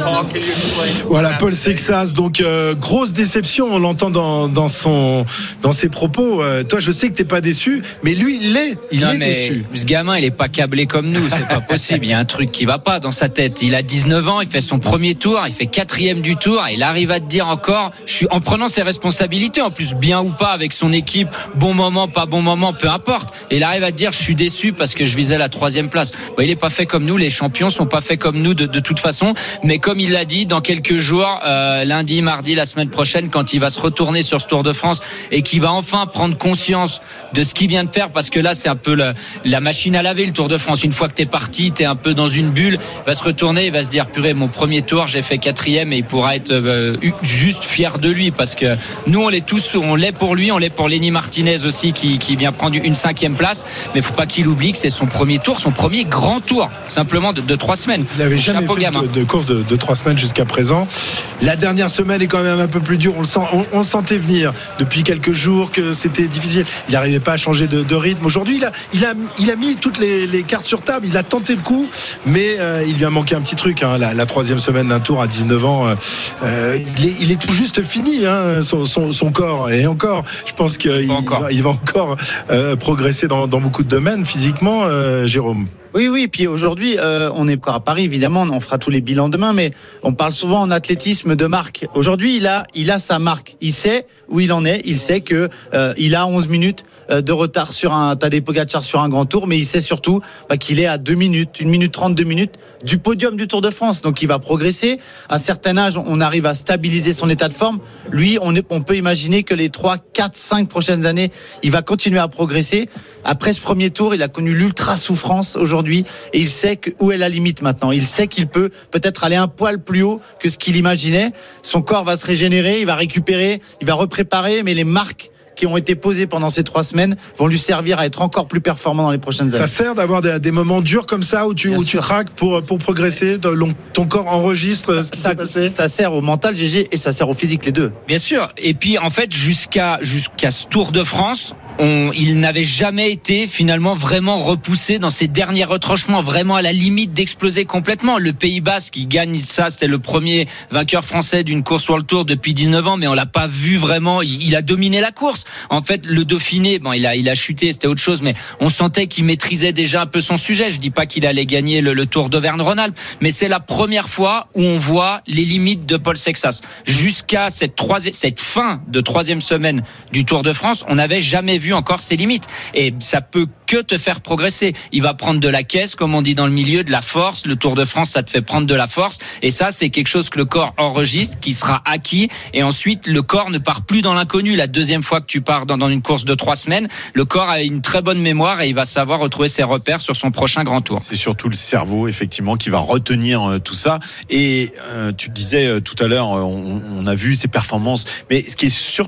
Voilà, Paul Sexas. Donc euh, grosse déception, on l'entend dans, dans son dans ses propos. Euh, toi, je sais que t'es pas déçu, mais lui, il l'est. Il non, est mais déçu. Ce gamin, il est pas câblé comme nous. C'est pas possible. Il y a un truc qui va pas dans sa tête. Il a dix-neuf ans, il fait son premier tour, il fait quatrième du tour, et il arrive à te dire encore, je suis en prenant ses responsabilités, en plus bien ou pas avec son équipe, bon moment, pas bon moment, peu importe. Et il arrive à te dire, je suis déçu parce que je visais la troisième place. Bon, il est pas fait comme nous. Les champions sont pas faits comme nous de, de toute façon. Mais comme il l'a dit, dans quelques jours, euh, lundi, mardi, la semaine prochaine, quand il va se retourner sur ce Tour de France et qu'il va enfin prendre conscience de ce qu'il vient de faire, parce que là, c'est un peu la, la machine à laver, le Tour de France. Une fois que t'es parti, t'es un peu dans une bulle. Il va se retourner, il va se dire, purée, mon premier tour, j'ai fait quatrième, et il pourra être euh, juste fier de lui, parce que nous, on l'est tous, on l'est pour lui, on l'est pour Lenny Martinez aussi, qui, qui vient prendre une cinquième place. Mais faut pas qu'il oublie que c'est son premier tour, son premier grand tour, simplement de, de trois semaines. Il n'avait jamais fait de, de course de, de trois semaines jusqu'à présent. La dernière semaine est quand même un peu plus dure. On le sent, on, on le sentait venir depuis quelques jours que c'était difficile. Il n'arrivait pas à changer de, de rythme. Aujourd'hui, il a, il a, il a mis toutes les, les cartes sur table. Il a tenté le coup, mais euh, il lui a manqué un petit truc. Hein. La, la troisième semaine d'un tour à dix-neuf ans, euh, il, est, il est tout juste fini, hein, son, son, son corps. Et encore, je pense qu'il va, il va encore euh, progresser dans, dans beaucoup de domaines physiquement, euh, Jérôme. Oui, oui, puis aujourd'hui, euh, on est encore à Paris, évidemment, on fera tous les bilans demain, mais on parle souvent en athlétisme de marque. Aujourd'hui, il a, il a sa marque. Il sait où il en est. Il sait que euh, il a onze minutes euh, de retard sur un Tadej Pogačar sur un grand tour, mais il sait surtout bah, qu'il est à deux minutes, une minute trente, deux minutes du podium du Tour de France. Donc, il va progresser. À un certain âge, on arrive à stabiliser son état de forme. Lui, on, est, on peut imaginer que les trois, quatre, cinq prochaines années, il va continuer à progresser. Après ce premier tour, il a connu l'ultra souffrance aujourd'hui et il sait que, où est la limite maintenant. Il sait qu'il peut peut-être aller un poil plus haut que ce qu'il imaginait. Son corps va se régénérer, il va récupérer, il va repréparer, mais les marques qui ont été posées pendant ces trois semaines vont lui servir à être encore plus performant dans les prochaines années. Ça sert d'avoir des, des moments durs comme ça où tu, où tu craques pour, pour progresser, ton corps enregistre ce qui ça, s'est passé. Ça sert au mental, G G, et ça sert au physique, les deux. Bien sûr. Et puis en fait, jusqu'à, jusqu'à ce Tour de France, On, il n'avait jamais été finalement vraiment repoussé dans ses derniers retranchements, vraiment à la limite d'exploser complètement. Le Pays Basque qui gagne ça, c'était le premier vainqueur français d'une course World Tour depuis dix-neuf ans, mais on l'a pas vu vraiment. Il, il a dominé la course. En fait, le Dauphiné, bon, il a, il a chuté, c'était autre chose, mais on sentait qu'il maîtrisait déjà un peu son sujet. Je dis pas qu'il allait gagner le, le Tour d'Auvergne-Rhône-Alpes, mais c'est la première fois où on voit les limites de Paul Sexas. Jusqu'à cette troisième, cette fin de troisième semaine du Tour de France, on n'avait jamais vu encore ses limites, et ça peut que te faire progresser. Il va prendre de la caisse, comme on dit dans le milieu, de la force. Le Tour de France, ça te fait prendre de la force, et ça, c'est quelque chose que le corps enregistre, qui sera acquis, et ensuite le corps ne part plus dans l'inconnu. La deuxième fois que tu pars dans, dans une course de trois semaines, le corps a une très bonne mémoire et il va savoir retrouver ses repères sur son prochain grand tour. C'est surtout le cerveau, effectivement, qui va retenir euh, tout ça. Et euh, tu disais euh, tout à l'heure, euh, on, on a vu ses performances, mais ce qui est surtout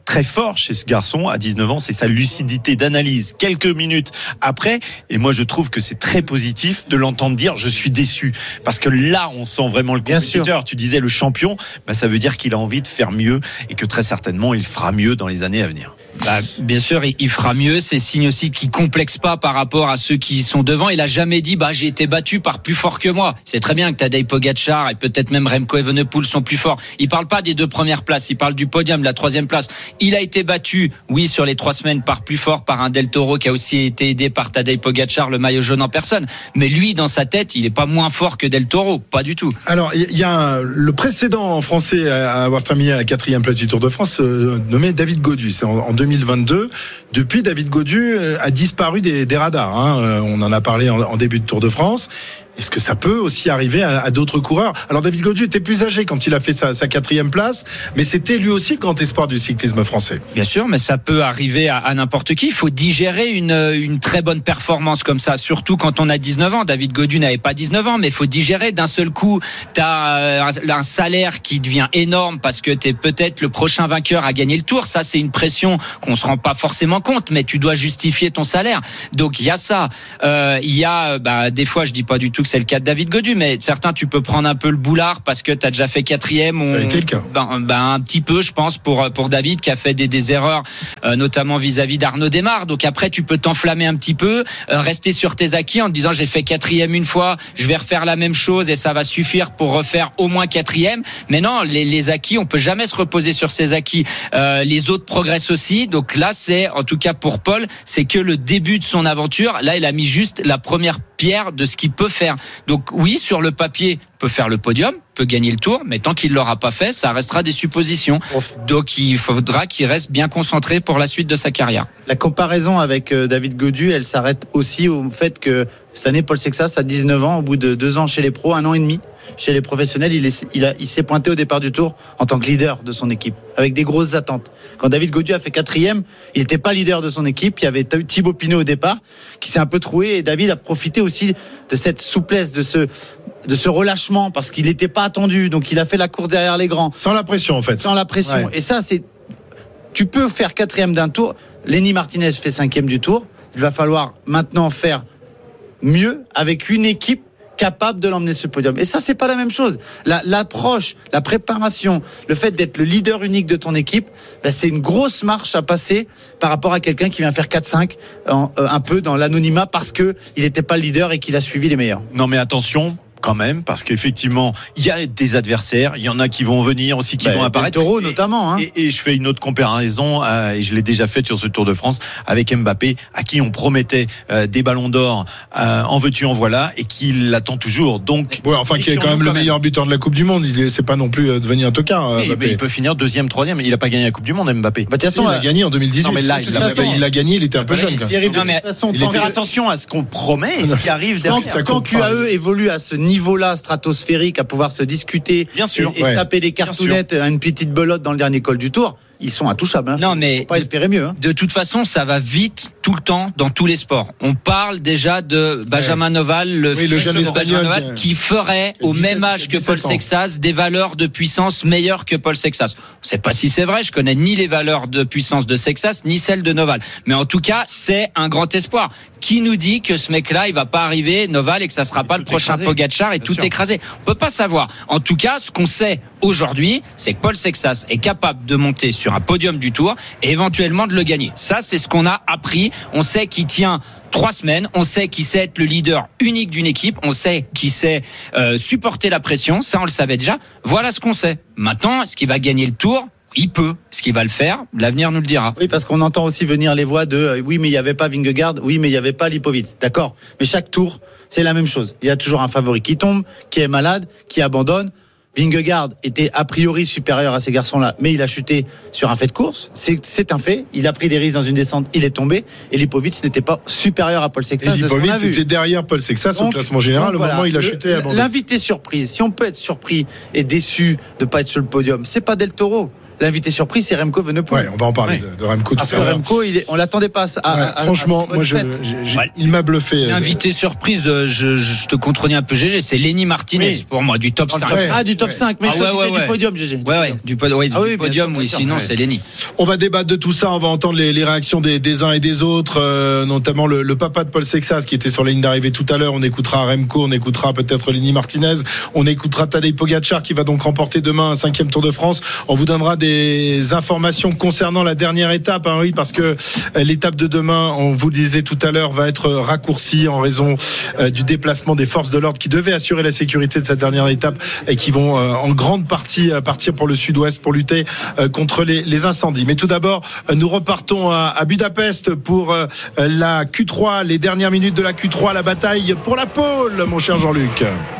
très fort chez ce garçon à dix-neuf ans, c'est sa lucidité d'analyse quelques minutes après. Et moi, je trouve que c'est très positif de l'entendre dire je suis déçu, parce que là, on sent vraiment le compétiteur. Tu disais le champion, bah, ça veut dire qu'il a envie de faire mieux et que très certainement il fera mieux dans les années à venir. Bah, bien sûr, il fera mieux. C'est signe aussi qu'il complexe pas par rapport à ceux qui sont devant. Il a jamais dit bah j'ai été battu par plus fort que moi. C'est très bien que Tadej Pogačar et peut-être même Remco Evenepoel sont plus forts. Il parle pas des deux premières places, il parle du podium, de la troisième place. Il a été battu, oui, sur les trois semaines par plus fort, par un Del Toro qui a aussi été aidé par Tadej Pogačar, le maillot jaune en personne. Mais lui, dans sa tête, il est pas moins fort que Del Toro, pas du tout. Alors il y a un, le précédent français à avoir terminé à la quatrième place du Tour de France, euh, nommé David Gaudu. C'est en, en deux mille vingt-deux. Depuis, David Gaudu a disparu des, des radars. Hein. On en a parlé en, en début de Tour de France. Est-ce que ça peut aussi arriver à, à d'autres coureurs ? Alors David Gaudu était plus âgé quand il a fait sa, sa quatrième place, mais c'était lui aussi le grand espoir du cyclisme français. Bien sûr, mais ça peut arriver à, à n'importe qui. Il faut digérer une, une très bonne performance comme ça, surtout quand on a dix-neuf ans. David Gaudu n'avait pas dix-neuf ans, mais il faut digérer. D'un seul coup, tu as un, un salaire qui devient énorme parce que tu es peut-être le prochain vainqueur à gagner le Tour. Ça, c'est une pression qu'on se rend pas forcément compte, mais tu dois justifier ton salaire. Donc il y a ça. Euh, il y a, bah, des fois, je dis pas du tout que c'est le cas de David Gaudu, mais certains, tu peux prendre un peu le boulard parce que tu as déjà fait quatrième. On... Ça a été le cas. Ben, ben, un petit peu, je pense, pour, pour David, qui a fait des, des erreurs, euh, notamment vis-à-vis d'Arnaud Démare. Donc après, tu peux t'enflammer un petit peu, euh, rester sur tes acquis en te disant j'ai fait quatrième une fois, je vais refaire la même chose et ça va suffire pour refaire au moins quatrième. Mais non, les, les acquis, on peut jamais se reposer sur ses acquis. Euh, les autres progressent aussi. Donc là, c'est, en tout cas pour Paul, c'est que le début de son aventure. Là, il a mis juste la première pierre de ce qu'il peut faire. Donc oui, sur le papier, il peut faire le podium, peut gagner le Tour, mais tant qu'il ne l'aura pas fait, ça restera des suppositions. Donc il faudra qu'il reste bien concentré pour la suite de sa carrière. La comparaison avec David Gaudu, elle s'arrête aussi au fait que cette année, Paul Sexas a dix-neuf ans, au bout de deux ans chez les pros, un an et demi chez les professionnels, il, est, il, a, il s'est pointé au départ du Tour en tant que leader de son équipe, avec des grosses attentes. Quand David Gaudu a fait quatrième, il n'était pas leader de son équipe. Il y avait Thibaut Pinot au départ, qui s'est un peu troué, et David a profité aussi de cette souplesse, de ce, de ce relâchement, parce qu'il n'était pas attendu. Donc il a fait la course derrière les grands. Sans la pression, en fait. Sans la pression. Ouais. Et ça, c'est... Tu peux faire quatrième d'un Tour. Lenny Martinez fait cinquième du Tour. Il va falloir maintenant faire mieux avec une équipe capable de l'emmener sur le podium. Et ça, c'est pas la même chose. La, l'approche, la préparation, le fait d'être le leader unique de ton équipe, ben c'est une grosse marche à passer par rapport à quelqu'un qui vient faire quatre cinq en, euh, un peu dans l'anonymat parce que il n'était pas le leader et qu'il a suivi les meilleurs. Non, mais attention quand même, parce qu'effectivement, il y a des adversaires, il y en a qui vont venir aussi, qui bah, vont apparaître. Taureau notamment. Hein. Et, et je fais une autre comparaison, euh, et je l'ai déjà faite sur ce Tour de France, avec Mbappé, à qui on promettait euh, des ballons d'or, euh, en veux-tu, en voilà, et qui l'attend toujours. Donc, ouais, enfin, qui est quand même le meilleur buteur de la Coupe du Monde. Il est, c'est pas non plus euh, devenu un tocard. Euh, mais, mais il peut finir deuxième, troisième. Il n'a pas gagné la Coupe du Monde, Mbappé. Bah, façon, il a gagné en deux mille dix-huit. Non, mais là, il l'a, façon, il l'a gagné. Il était un peu jeune. Il arrive de toute façon. Il faut faire attention à ce qu'on promet et ce qui arrive derrière. Quand Q A E évolue à ce niveau-là, stratosphérique, à pouvoir se discuter bien sûr, et, et ouais. se taper des cartounettes à une petite belote dans le dernier col du Tour, ils sont intouchables. Hein. Non, mais faut pas espérer mieux. Hein. De toute façon, ça va vite tout le temps dans tous les sports. On parle déjà de Benjamin ouais. Noval, le oui, fils de Benjamin Noval, qui ferait au dix-sept, même âge que Paul ans. Sexas des valeurs de puissance meilleures que Paul Sexas. On sait pas si c'est vrai. Je connais ni les valeurs de puissance de Sexas ni celles de Noval. Mais en tout cas, c'est un grand espoir. Qui nous dit que ce mec-là, il va pas arriver, Noval, et que ça sera pas le prochain Pogačar et tout sûr. écrasé? On peut pas savoir. En tout cas, ce qu'on sait aujourd'hui, c'est que Paul Sexas est capable de monter sur un podium du Tour et éventuellement de le gagner. Ça, c'est ce qu'on a appris. On sait qu'il tient trois semaines. On sait qu'il sait être le leader unique d'une équipe. On sait qu'il sait euh, supporter la pression. Ça, on le savait déjà. Voilà ce qu'on sait. Maintenant, est-ce qu'il va gagner le Tour? Il peut. Ce qu'il va le faire, l'avenir nous le dira. Oui, parce qu'on entend aussi venir les voix de euh, oui, mais il n'y avait pas Vingegaard, oui, mais il n'y avait pas Lipovic. D'accord. Mais chaque tour, c'est la même chose. Il y a toujours un favori qui tombe, qui est malade, qui abandonne. Vingegaard était a priori supérieur à ces garçons-là, mais il a chuté sur un fait de course. C'est, c'est un fait. Il a pris des risques dans une descente, il est tombé. Et Lipovic n'était pas supérieur à Paul Sexas. Et Lipovic était derrière Paul Sexas au classement général donc, au voilà, moment où il a chuté. Le, l'invité surprise, si on peut être surpris et déçu de ne pas être sur le podium, c'est pas Del Toro. l'invité surprise, c'est Remco Evenepoel. Ouais, on va en parler ouais. de, de Remco Parce tout que à l'heure. Remco, il est, on l'attendait pas à, ouais, à, à franchement, à moi, je, j'ai, j'ai, ouais. il m'a bluffé. L'invité surprise, je, je te contredis un peu, G G, c'est Lenny Martinez oui. pour moi, du top cinq. Ouais. Ah, du top ouais. cinq, mais ah, je ouais, te ouais, disais ouais. du podium, G G. Ouais, ouais, du, pod- ouais, ah, du oui, podium, sûr, oui, sinon ouais. c'est Lenny. On va débattre de tout ça, on va entendre les, les réactions des, des uns et des autres, euh, notamment le, le papa de Paul Sexas qui était sur la ligne d'arrivée tout à l'heure. On écoutera Remco, on écoutera peut-être Lenny Martinez, on écoutera Tadej Pogacar qui va donc remporter demain un cinquième Tour de France. On vous donnera des informations concernant la dernière étape, hein, oui, parce que l'étape de demain, on vous le disait tout à l'heure, va être raccourcie en raison euh, du déplacement des forces de l'ordre qui devaient assurer la sécurité de cette dernière étape et qui vont euh, en grande partie euh, partir pour le sud-ouest pour lutter euh, contre les, les incendies. Mais tout d'abord, euh, nous repartons à, à Budapest pour euh, la Q trois, les dernières minutes de la Q trois, la bataille pour la pole, mon cher Jean-Luc.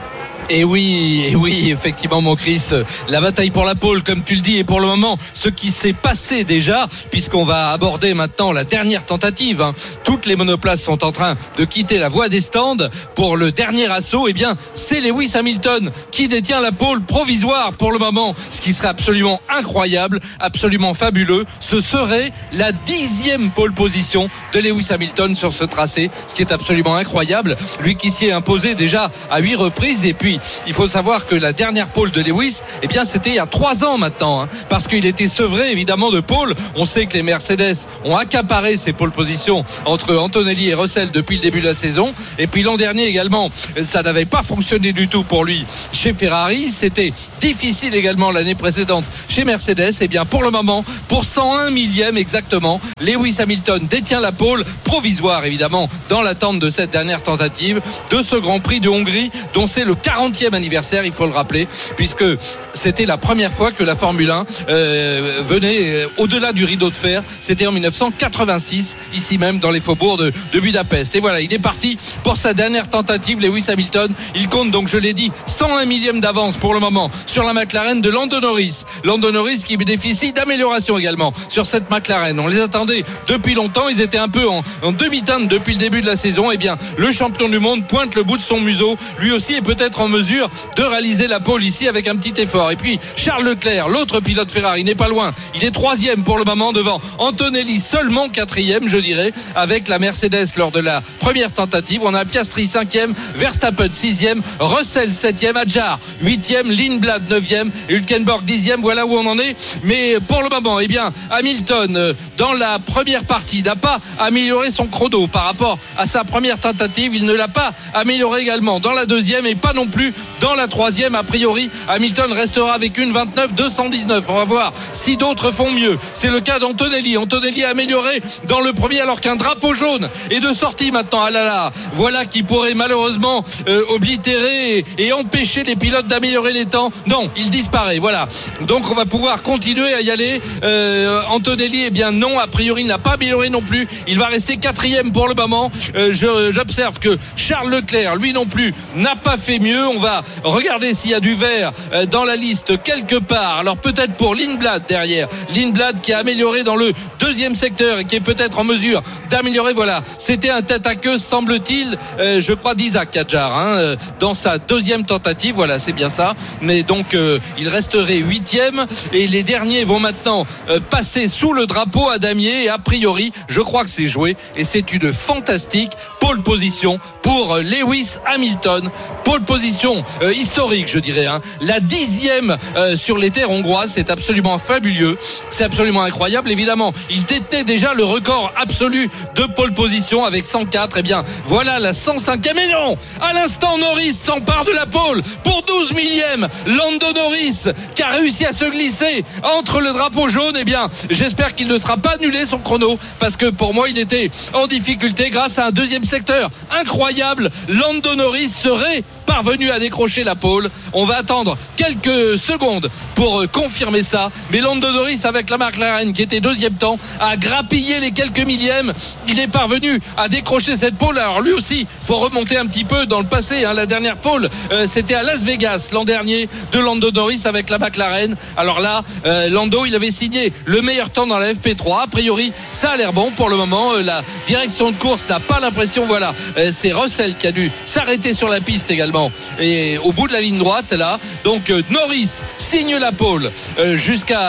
Et oui, et oui, effectivement, mon Chris, la bataille pour la pole, comme tu le dis, et pour le moment, ce qui s'est passé déjà, puisqu'on va aborder maintenant la dernière tentative. Hein. Toutes les monoplaces sont en train de quitter la voie des stands pour le dernier assaut. Eh bien, c'est Lewis Hamilton qui détient la pole provisoire pour le moment, ce qui serait absolument incroyable, absolument fabuleux. Ce serait la dixième pole position de Lewis Hamilton sur ce tracé, ce qui est absolument incroyable. Lui qui s'y est imposé déjà à huit reprises, et puis il faut savoir que la dernière pole de Lewis, eh bien, c'était il y a trois ans maintenant, hein, parce qu'il était sevré évidemment de pole. On sait que les Mercedes ont accaparé ces pole positions entre Antonelli et Russell depuis le début de la saison. Et puis l'an dernier également, ça n'avait pas fonctionné du tout pour lui chez Ferrari. C'était difficile également l'année précédente chez Mercedes. Et bien, pour le moment, pour cent un millième exactement, Lewis Hamilton détient la pole provisoire évidemment dans l'attente de cette dernière tentative de ce Grand Prix de Hongrie, dont c'est le quarantième anniversaire, il faut le rappeler, puisque c'était la première fois que la Formule un euh, venait euh, au-delà du rideau de fer. C'était en dix-neuf cent quatre-vingt-six, ici même dans les faubourgs de, de Budapest. Et voilà, il est parti pour sa dernière tentative, Lewis Hamilton. Il compte donc, je l'ai dit, cent un millième d'avance pour le moment sur la McLaren de Lando Norris. Lando Norris qui bénéficie d'amélioration également sur cette McLaren. On les attendait depuis longtemps, ils étaient un peu en, en demi-teinte depuis le début de la saison. Et bien, le champion du monde pointe le bout de son museau. Lui aussi est peut-être en mesure de réaliser la pole ici avec un petit effort. Et puis Charles Leclerc, l'autre pilote Ferrari, n'est pas loin. Il est troisième pour le moment devant Antonelli, seulement quatrième, je dirais, avec la Mercedes lors de la première tentative. On a Piastri cinquième, Verstappen sixième, Russell septième, Hadjar huitième, Lindblad neuvième et Hülkenberg dixième. Voilà où on en est. Mais pour le moment, eh bien, Hamilton dans la première partie n'a pas amélioré son chrono par rapport à sa première tentative. Il ne l'a pas amélioré également dans la deuxième et pas non plus dans la troisième. A priori, Hamilton restera avec une vingt-neuf deux cent dix-neuf. On va voir si d'autres font mieux. C'est le cas d'Antonelli. Antonelli a amélioré dans le premier alors qu'un drapeau jaune est de sortie maintenant. Ah là là, voilà qui pourrait malheureusement euh, oblitérer et, et empêcher les pilotes d'améliorer les temps. Non, il disparaît. Voilà. Donc on va pouvoir continuer à y aller. Euh, Antonelli, eh bien non, a priori il n'a pas amélioré non plus. Il va rester quatrième pour le moment. Euh, je, j'observe que Charles Leclerc, lui non plus, n'a pas fait mieux. On va regarder s'il y a du vert dans la liste quelque part. Alors peut-être pour Lindblad derrière. Lindblad qui a amélioré dans le deuxième secteur et qui est peut-être en mesure d'améliorer. Voilà, c'était un tête à queue, semble-t-il, euh, je crois d'Isaac Hadjar hein, dans sa deuxième tentative. Voilà, c'est bien ça. Mais donc euh, il resterait huitième et les derniers vont maintenant euh, passer sous le drapeau à damier. Et a priori, je crois que c'est joué et c'est une fantastique pole position pour Lewis Hamilton. Pole position euh, historique, je dirais. Hein. La dixième euh, sur les terres hongroises, c'est absolument fabuleux. C'est absolument incroyable. Évidemment, il détenait déjà le record absolu de pole position avec cent quatre. Eh bien, voilà la cent cinquième. Et non, à l'instant, Norris s'empare de la pole pour douze millième. Lando Norris qui a réussi à se glisser entre le drapeau jaune. Eh bien, j'espère qu'il ne sera pas annulé son chrono parce que pour moi, il était en difficulté grâce à un deuxième secteur incroyable. Lando Norris serait parvenu à décrocher la pole. On va attendre quelques secondes pour confirmer ça. Mais Lando Norris avec la McLaren qui était deuxième temps a grappillé les quelques millièmes. Il est parvenu à décrocher cette pole. Alors lui aussi, faut remonter un petit peu dans le passé. Hein. La dernière pole, euh, c'était à Las Vegas l'an dernier de Lando Norris avec la McLaren. Alors là, euh, Lando, il avait signé le meilleur temps dans la F P trois. A priori, ça a l'air bon pour le moment. Euh, la direction de course n'a pas l'impression. Voilà, euh, c'est Russell qui a dû s'arrêter sur la piste également. Et au bout de la ligne droite là, donc euh, Norris signe la pole euh, jusqu'à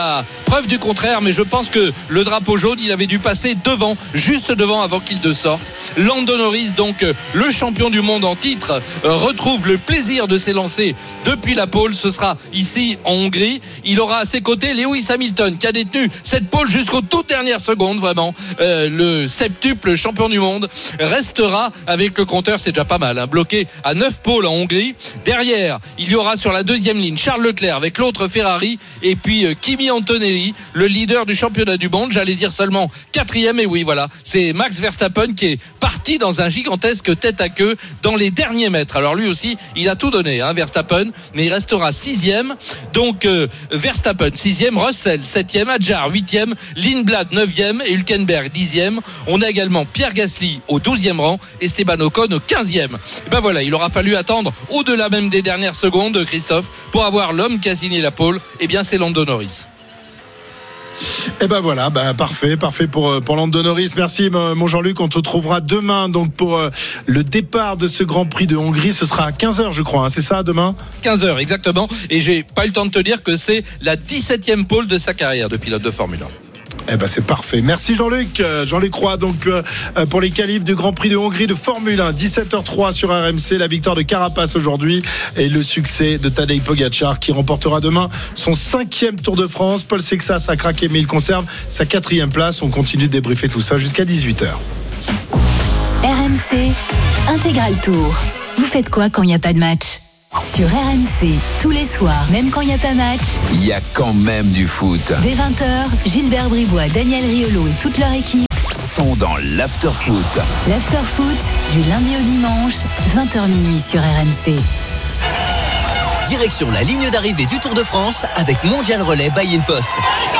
preuve du contraire, mais je pense que le drapeau jaune, il avait dû passer devant, juste devant avant qu'il ne sorte. Lando Norris, donc le champion du monde en titre, retrouve le plaisir de s'élancer depuis la pole. Ce sera ici en Hongrie. Il aura à ses côtés Lewis Hamilton, qui a détenu cette pole jusqu'aux toutes dernières secondes, vraiment. Euh, le septuple champion du monde restera avec le compteur, c'est déjà pas mal, hein, bloqué à neuf pôles en Hongrie. Derrière, il y aura sur la deuxième ligne Charles Leclerc avec l'autre Ferrari, et puis euh, Kimi Antonelli, le leader du championnat du monde, j'allais dire seulement quatrième, et oui voilà, c'est Max Verstappen qui est parti dans un gigantesque tête à queue dans les derniers mètres. Alors lui aussi, il a tout donné, hein, Verstappen, mais il restera sixième. Donc euh, Verstappen sixième, Russell septième, Hadjar huitième, Lindblad neuvième et Hülkenberg dixième. On a également Pierre Gasly au douzième rang, Esteban Ocon au quinzième. Et ben voilà, il aura fallu attendre au-delà même des dernières secondes, Christophe, pour avoir l'homme qui a signé la pole. Eh bien, c'est Lando Norris. Et ben voilà, ben parfait, parfait pour, pour Lando Norris. Merci mon Jean-Luc, on te retrouvera demain donc pour le départ de ce Grand Prix de Hongrie. Ce sera à quinze heures je crois, hein, c'est ça demain quinze heures exactement, et j'ai pas eu le temps de te dire que c'est la dix-septième pole de sa carrière de pilote de Formule un. Eh ben c'est parfait. Merci Jean-Luc. Jean-Luc Roy donc euh, pour les qualifs du Grand Prix de Hongrie de Formule un. dix-sept heures trois sur R M C. La victoire de Carapaz aujourd'hui et le succès de Tadej Pogačar qui remportera demain son cinquième Tour de France. Paul Sexas a craqué mais il conserve sa quatrième place. On continue de débriefer tout ça jusqu'à dix-huit heures. R M C Intégral Tour. Vous faites quoi quand il n'y a pas de match ? Sur R M C, tous les soirs, même quand il n'y a pas match, il y a quand même du foot. Dès vingt heures, Gilbert Bribois, Daniel Riolo et toute leur équipe sont dans l'after-foot. L'after-foot, du lundi au dimanche, vingt heures minuit sur R M C. Direction la ligne d'arrivée du Tour de France avec Mondial Relais by InPost.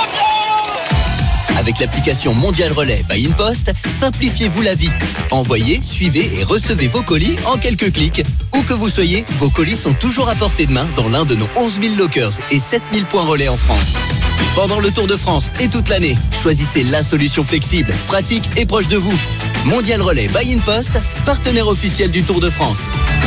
Avec l'application Mondial Relais by InPost, simplifiez-vous la vie. Envoyez, suivez et recevez vos colis en quelques clics. Où que vous soyez, vos colis sont toujours à portée de main dans l'un de nos onze mille lockers et sept mille points relais en France. Pendant le Tour de France et toute l'année, choisissez la solution flexible, pratique et proche de vous. Mondial Relais by InPost, partenaire officiel du Tour de France.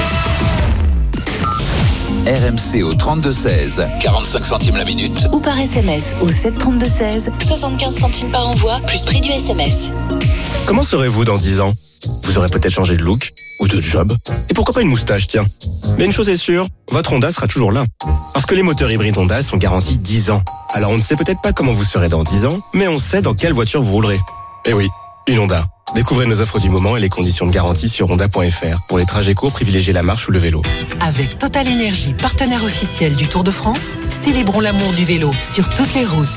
R M C au trente-deux seize, quarante-cinq centimes la minute. Ou par S M S au sept trente-deux seize, soixante-quinze centimes par envoi, plus prix du S M S. Comment serez-vous dans dix ans ? Vous aurez peut-être changé de look ou de job. Et pourquoi pas une moustache, tiens. Mais une chose est sûre, votre Honda sera toujours là. Parce que les moteurs hybrides Honda sont garantis dix ans. Alors on ne sait peut-être pas comment vous serez dans dix ans, mais on sait dans quelle voiture vous roulerez. Eh oui, une Honda. Découvrez nos offres du moment et les conditions de garantie sur honda point f r. Pour les trajets courts, privilégiez la marche ou le vélo. Avec Total Énergie, partenaire officiel du Tour de France, célébrons l'amour du vélo sur toutes les routes.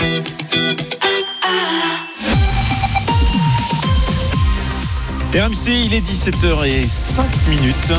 R M C, il est dix-sept heures cinq minutes.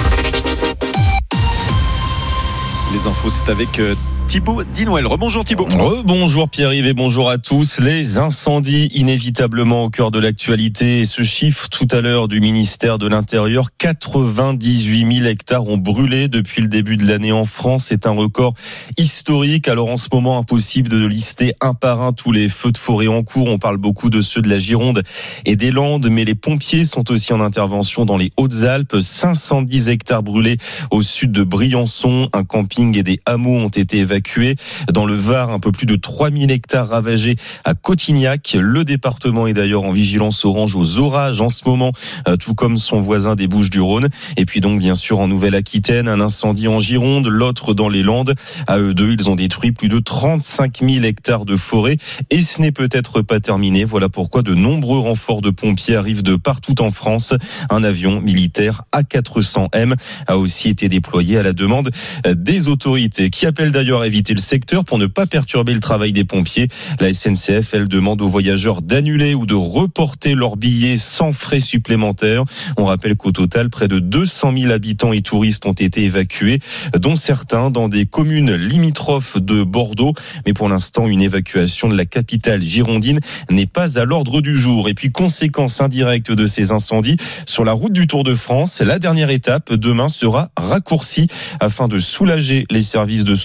Les infos, c'est avec Thibaut Dinouel. Rebonjour Thibaut. Rebonjour Pierre-Yves et bonjour à tous. Les incendies inévitablement au cœur de l'actualité. Ce chiffre tout à l'heure du ministère de l'Intérieur, quatre-vingt-dix-huit mille hectares ont brûlé depuis le début de l'année en France. C'est un record historique. Alors en ce moment, impossible de lister un par un tous les feux de forêt en cours. On parle beaucoup de ceux de la Gironde et des Landes, mais les pompiers sont aussi en intervention dans les Hautes-Alpes. cinq cent dix hectares brûlés au sud de Briançon. Un camping et des hameaux ont été évacués. Dans le Var, un peu plus de trois mille hectares ravagés à Cotignac. Le département est d'ailleurs en vigilance orange aux orages en ce moment, tout comme son voisin des Bouches-du-Rhône. Et puis donc, bien sûr, en Nouvelle-Aquitaine, un incendie en Gironde, l'autre dans les Landes. À eux deux, ils ont détruit plus de trente-cinq mille hectares de forêt. Et ce n'est peut-être pas terminé. Voilà pourquoi de nombreux renforts de pompiers arrivent de partout en France. Un avion militaire A quatre cents M a aussi été déployé à la demande des autorités, qui appellent d'ailleurs à éviter le secteur pour ne pas perturber le travail des pompiers. La S N C F, elle, demande aux voyageurs d'annuler ou de reporter leurs billets sans frais supplémentaires. On rappelle qu'au total, près de deux cent mille habitants et touristes ont été évacués, dont certains dans des communes limitrophes de Bordeaux. Mais pour l'instant, une évacuation de la capitale girondine n'est pas à l'ordre du jour. Et puis, conséquence indirecte de ces incendies, sur la route du Tour de France, la dernière étape demain sera raccourcie afin de soulager les services de secours.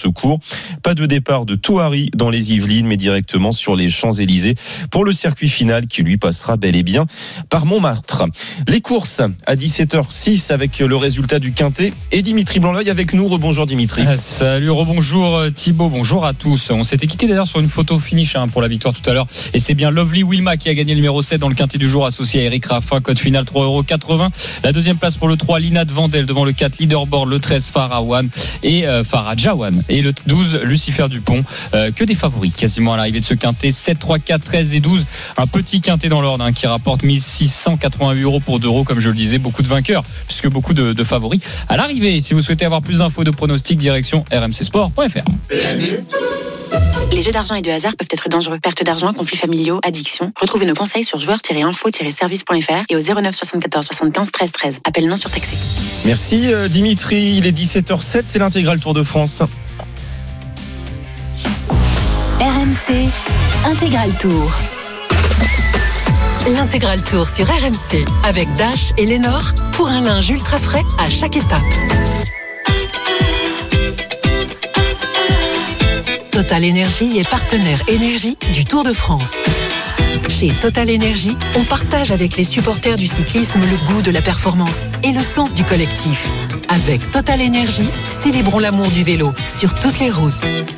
Pas de départ de Touari dans les Yvelines, mais directement sur les Champs-Élysées pour le circuit final qui lui passera bel et bien par Montmartre. Les courses à dix-sept heures six avec le résultat du Quintet et Dimitri Blanc-L'Oeil avec nous. Rebonjour Dimitri. Salut, rebonjour Thibaut, bonjour à tous. On s'était quitté d'ailleurs sur une photo finish hein, pour la victoire tout à l'heure et c'est bien Lovely Wilma qui a gagné le numéro sept dans le Quintet du jour associé à Eric Raffin, code final trois euros quatre-vingts. La deuxième place pour le trois Lina de Vandel devant le quatre Leaderboard, le treize Farah One et euh, Farah Jawan et le douze Lucifer Dupont. Euh, que des favoris quasiment à l'arrivée de ce Quintet, sept, trois, quatre, treize et douze. Un petit Quintet dans l'ordre hein, qui rapporte mille six cent quatre-vingt-huit euros pour deux euros, comme je le disais, beaucoup de vainqueurs puisque beaucoup de, de favoris à l'arrivée. Si vous souhaitez avoir plus d'infos de pronostics, direction r m c sport point f r. Les jeux d'argent et de hasard peuvent être dangereux. Perte d'argent, conflits familiaux, addiction. Retrouvez nos conseils sur joueurs tiret info tiret service point f r et au zéro neuf soixante-quatorze soixante-quinze treize treize. Appel non surtaxé. Merci euh, Dimitri, il est dix-sept heures sept, c'est l'intégral Tour de France. R M C Intégral Tour. L'intégral Tour sur R M C avec Dash et Lénore pour un linge ultra frais à chaque étape. Total Énergie est partenaire énergie du Tour de France. Chez Total Énergie, on partage avec les supporters du cyclisme le goût de la performance et le sens du collectif. Avec Total Énergie, célébrons l'amour du vélo sur toutes les routes.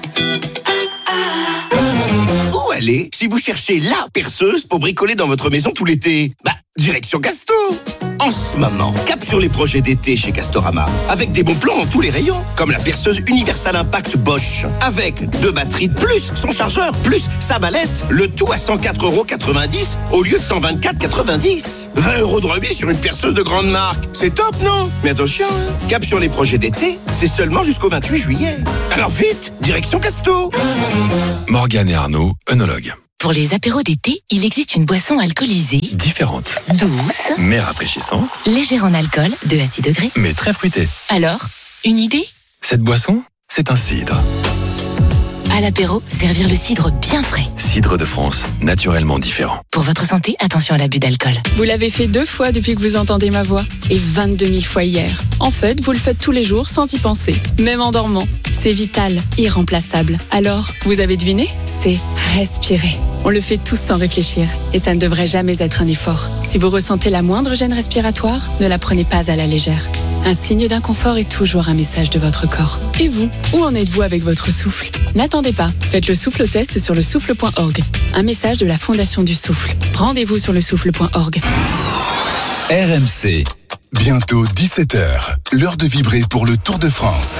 Où aller si vous cherchez la perceuse pour bricoler dans votre maison tout l'été? Bah, direction Casto. En ce moment, cap sur les projets d'été chez Castorama, avec des bons plans dans tous les rayons, comme la perceuse Universal Impact Bosch, avec deux batteries de plus, son chargeur, plus sa mallette, le tout à cent quatre euros quatre-vingt-dix au lieu de cent vingt-quatre euros quatre-vingt-dix. vingt euros de remise sur une perceuse de grande marque, c'est top, non? Mais attention, cap sur les projets d'été, c'est seulement jusqu'au vingt-huit juillet. Alors vite, direction Casto. Morgane et Arnaud, œnologues. Pour les apéros d'été, il existe une boisson alcoolisée, Différente, douce, mais rafraîchissante, légère en alcool, de à six degrés. mais très fruitée. Alors, une idée? Cette boisson, c'est un cidre. À l'apéro, servir le cidre bien frais. Cidre de France, naturellement différent. Pour votre santé, attention à l'abus d'alcool. Vous l'avez fait deux fois depuis que vous entendez ma voix et vingt-deux mille fois hier. En fait, vous le faites tous les jours sans y penser, même en dormant. C'est vital, irremplaçable. Alors, vous avez deviné? C'est respirer. On le fait tous sans réfléchir et ça ne devrait jamais être un effort. Si vous ressentez la moindre gêne respiratoire, ne la prenez pas à la légère. Un signe d'inconfort est toujours un message de votre corps. Et vous, où en êtes-vous avec votre souffle? N'attendez pas, faites le souffle test sur le souffle point org. Un message de la Fondation du Souffle. Rendez-vous sur le souffle point org. R M C. Bientôt dix-sept heures, l'heure de vibrer pour le Tour de France.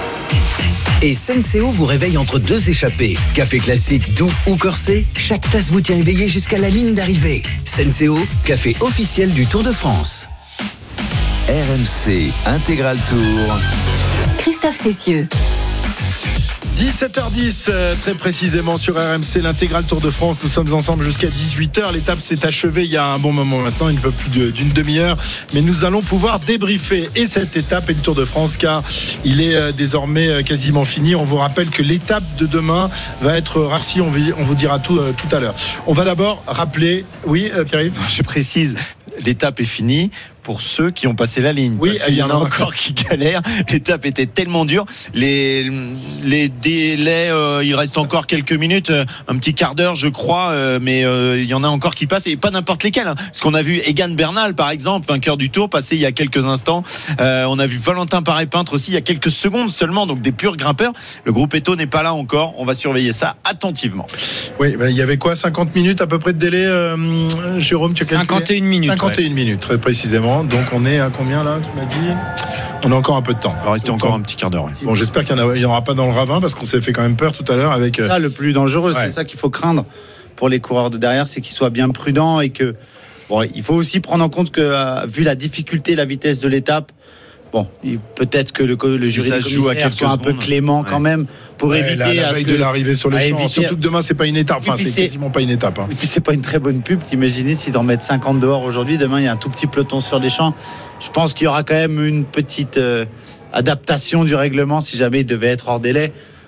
Et Senseo vous réveille entre deux échappées. Café classique, doux ou corsé, chaque tasse vous tient éveillé jusqu'à la ligne d'arrivée. Senseo, café officiel du Tour de France. R M C Intégral Tour. Christophe Cessieux. dix-sept heures dix, euh, très précisément sur R M C, l'intégral Tour de France. Nous sommes ensemble jusqu'à dix-huit heures. L'étape s'est achevée il y a un bon moment maintenant, une peu plus de, d'une demi-heure. Mais nous allons pouvoir débriefer et cette étape et le Tour de France, car il est euh, désormais euh, quasiment fini. On vous rappelle que l'étape de demain va être raccourcie. On, on vous dira tout euh, tout à l'heure. On va d'abord rappeler. Oui, euh, Pierre-Yves ? Je précise, l'étape est finie pour ceux qui ont passé la ligne. Oui, parce qu'il y en a encore qui galèrent. L'étape était tellement dure. Les, les délais, euh, il reste encore quelques minutes, un petit quart d'heure, je crois, euh, mais euh, il y en a encore qui passent et pas n'importe lesquels. Hein. Parce qu'on a vu Egan Bernal, par exemple, vainqueur du Tour, passer il y a quelques instants. Euh, on a vu Valentin Paré-Peintre aussi il y a quelques secondes seulement, donc des purs grimpeurs. Le groupe Eto n'est pas là encore. On va surveiller ça attentivement. Oui, ben, il y avait quoi, cinquante minutes à peu près de délai, euh, Jérôme, tu as calculé ? cinquante et une minutes. cinquante et une ouais. minutes, très précisément. Donc on est à combien là, tu m'as dit ? On a encore un peu de temps. Il va rester encore un petit quart d'heure. Ouais. Bon, j'espère qu'il n'y en aura pas dans le ravin parce qu'on s'est fait quand même peur tout à l'heure avec. C'est ça le plus dangereux, Ouais. c'est ça qu'il faut craindre pour les coureurs de derrière, c'est qu'ils soient bien prudents et que. Bon, il faut aussi prendre en compte que, euh, vu la difficulté, la vitesse de l'étape, bon, il- peut-être que le, le jury Ça des se joue à commissaires quelques soit un peu secondes. clément quand même pour Ouais, éviter la, la à veille ce de que- l'arrivée sur les à champs, éviter- surtout que demain c'est pas une étape, enfin Et puis c'est c'est- quasiment pas une étape. Hein. Et puis c'est pas une très bonne pub. T'imaginez s'ils en mettent cinquante dehors aujourd'hui, demain il y a un tout petit peloton sur les champs. Je pense qu'il y aura quand même une petite euh, adaptation du règlement si jamais il devait être hors délai.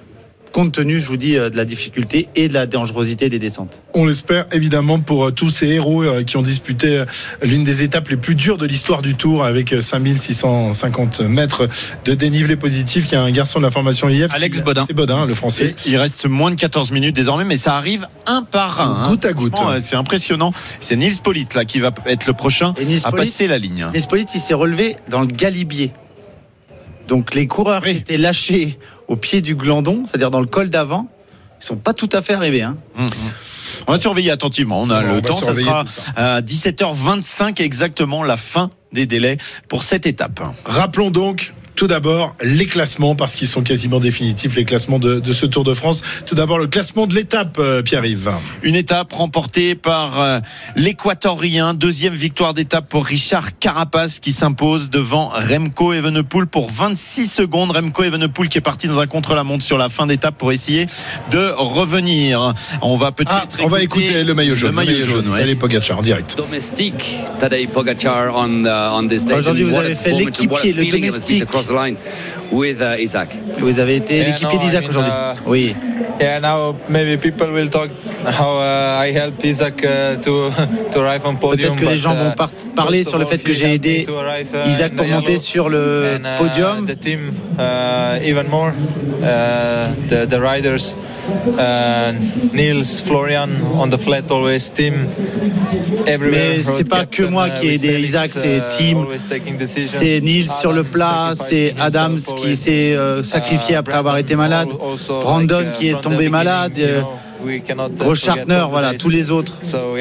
compte tenu, je vous dis, de la difficulté et de la dangerosité des descentes. On l'espère évidemment pour tous ces héros qui ont disputé l'une des étapes les plus dures de l'histoire du Tour avec cinq mille six cent cinquante mètres de dénivelé positif. Il y a un garçon de la formation I F, Alex Bodin. C'est Bodin, le français. Et il reste moins de quatorze minutes désormais, mais ça arrive un par un. Goutte à goutte. C'est impressionnant. C'est Nils Pollitt là qui va être le prochain à passer la ligne. Nils Pollitt, il s'est relevé dans le galibier. Donc les coureurs oui. qui étaient lâchés au pied du Glandon, c'est-à-dire dans le col d'avant, ils ne sont pas tout à fait arrivés. Hein. Mmh. On va surveiller attentivement. On a on le temps. Ça sera ça. à dix-sept heures vingt-cinq exactement la fin des délais pour cette étape. Rappelons donc tout d'abord les classements, parce qu'ils sont quasiment définitifs, les classements de, de ce Tour de France. Tout d'abord le classement de l'étape, euh, Pierre-Yves. Une étape remportée par euh, l'Équatorien. Deuxième victoire d'étape pour Richard Carapaz qui s'impose devant Remco Evenepoel pour vingt-six secondes. Remco Evenepoel qui est parti dans un contre-la-montre sur la fin d'étape pour essayer de revenir. On va peut-être ah, on va écouter le maillot jaune. Le maillot, le maillot jaune, jaune ouais. Tadej Pogacar en direct. Domestique, Tadej Pogacar on, uh, on this day. Aujourd'hui, vous avez fait l'équipier, le domestique. With uh, Isaac. Vous avez été yeah, l'équipier no, d'Isaac I mean, aujourd'hui. Uh, oui. Yeah, now maybe people will talk how uh, I help Isaac uh, to to arrive on podium. Peut-être que les gens vont par- parler sur le fait que j'ai aidé Isaac pour monter sur le and, uh, podium. The team uh, even more uh, the the riders uh, Niels, Florian on the flat always team. Mais c'est pas que moi qui ai aidé Isaac, c'est team, c'est Niels sur le plat, c'est Adams qui s'est euh, sacrifié après avoir été malade, Brandon qui est tombé malade, euh, Gross Schartner, voilà, tous les autres.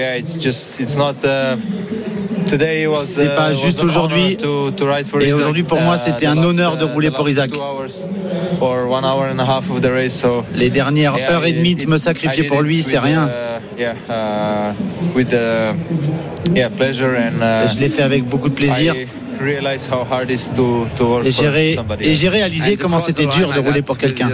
C'est pas juste aujourd'hui. Et aujourd'hui, pour moi, c'était un honneur de rouler pour Isaac. Les dernières heures et demie de me sacrifier pour lui, c'est rien. Je l'ai fait avec beaucoup de plaisir. Et j'ai, ré... et j'ai réalisé comment c'était dur de rouler pour quelqu'un.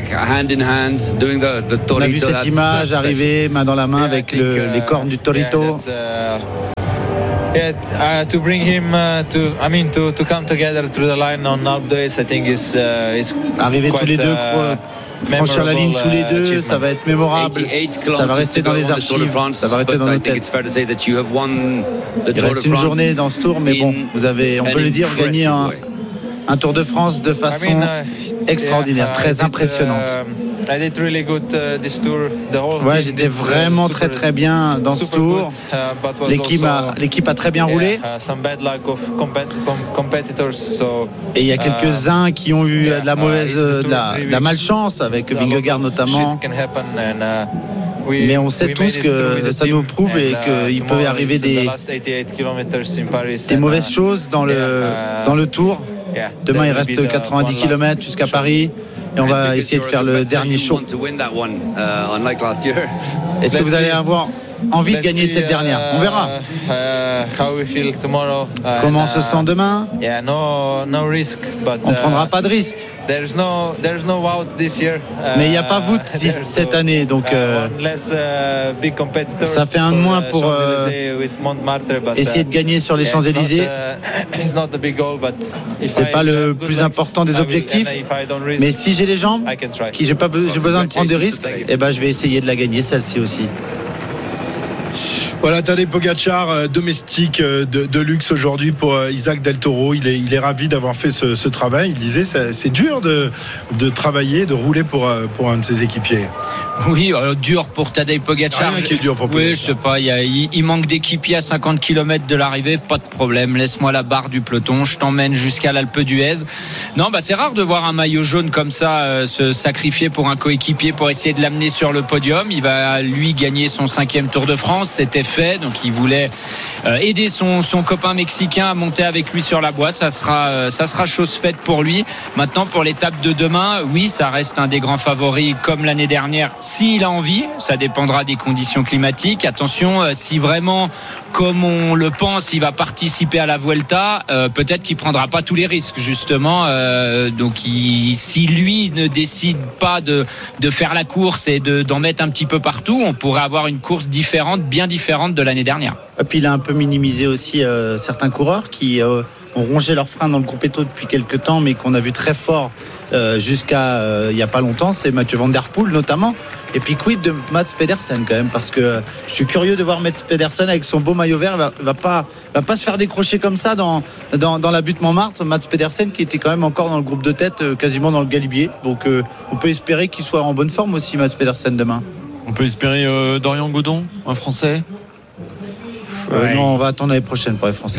On a vu cette image arriver main dans la main avec le, les cornes du Torito. Yeah, uh, to bring him uh, to, I mean, to to come together through the line on Alpe d'Huez, I think is uh, is arriver tous les deux, uh, franchir la ligne tous les deux, ça va être mémorable. Ça va rester dans les archives, ça va rester dans nos têtes. Il reste une journée dans ce tour, mais bon, vous avez, on peut le dire, gagné un, un Tour de France de façon extraordinaire, très impressionnante. Ouais, j'étais vraiment très très bien dans ce tour. L'équipe a, l'équipe a très bien roulé. Et il y a quelques-uns qui ont eu de la mauvaise, de la, de la malchance, avec Vingegaard notamment. Mais on sait tous que ça nous prouve et qu'il peut y arriver des, des mauvaises choses dans le, dans le tour. Demain, il reste quatre-vingt-dix kilomètres jusqu'à Paris. Et on va essayer de faire le dernier show. Est-ce que vous allez avoir envie de gagner cette dernière? On verra. Comment on se sent demain? On ne prendra pas de risque. Mais il n'y a pas voûte cette année, donc euh, ça fait un de moins pour euh, essayer de gagner sur les Champs-Élysées. C'est pas le plus important des objectifs, mais si j'ai les jambes, qui j'ai pas j'ai besoin de prendre des risques, et ben je vais essayer de la gagner celle-ci aussi. Voilà, Tadej Pogacar, euh, domestique euh, de, de luxe aujourd'hui pour euh, Isaac Del Toro. Il est, il est ravi d'avoir fait ce, ce travail. Il disait c'est, c'est dur de, de travailler, de rouler pour, euh, pour un de ses équipiers. Oui, alors, dur pour Tadej Pogacar. Rien qui est dur pour Pogacar. Oui, je sais pas, il, y a, il, il manque d'équipiers à cinquante kilomètres de l'arrivée, pas de problème. Laisse-moi la barre du peloton, je t'emmène jusqu'à l'Alpe d'Huez. Non, bah c'est rare de voir un maillot jaune comme ça euh, se sacrifier pour un coéquipier pour essayer de l'amener sur le podium. Il va lui gagner son cinquième Tour de France, c'était fait, donc il voulait euh, aider son, son copain mexicain à monter avec lui sur la boîte. Ça sera, euh, ça sera chose faite pour lui. Maintenant, pour l'étape de demain, oui, ça reste un des grands favoris comme l'année dernière. S'il a envie, ça dépendra des conditions climatiques. Attention, euh, si vraiment, comme on le pense, il va participer à la Vuelta, euh, peut-être qu'il prendra pas tous les risques, justement. Euh, donc, il, si lui ne décide pas de, de faire la course et de, d'en mettre un petit peu partout, on pourrait avoir une course différente, bien différente de l'année dernière. Et puis il a un peu minimisé aussi euh, certains coureurs qui euh, ont rongé leurs freins dans le groupe Eto depuis quelques temps, mais qu'on a vu très fort euh, jusqu'à euh, il y a pas longtemps. C'est Mathieu Van Der Poel notamment. Et puis quid de Mats Pedersen quand même, parce que euh, je suis curieux de voir Mats Pedersen avec son beau maillot vert, va, va pas va pas se faire décrocher comme ça dans dans, dans la butte Montmartre. Mats Pedersen qui était quand même encore dans le groupe de tête, euh, quasiment dans le galibier. Donc euh, on peut espérer qu'il soit en bonne forme aussi, Mats Pedersen, demain. On peut espérer euh, Dorian Godon, un Français. Euh, ouais. Non, on va attendre l'année prochaine pour les Français.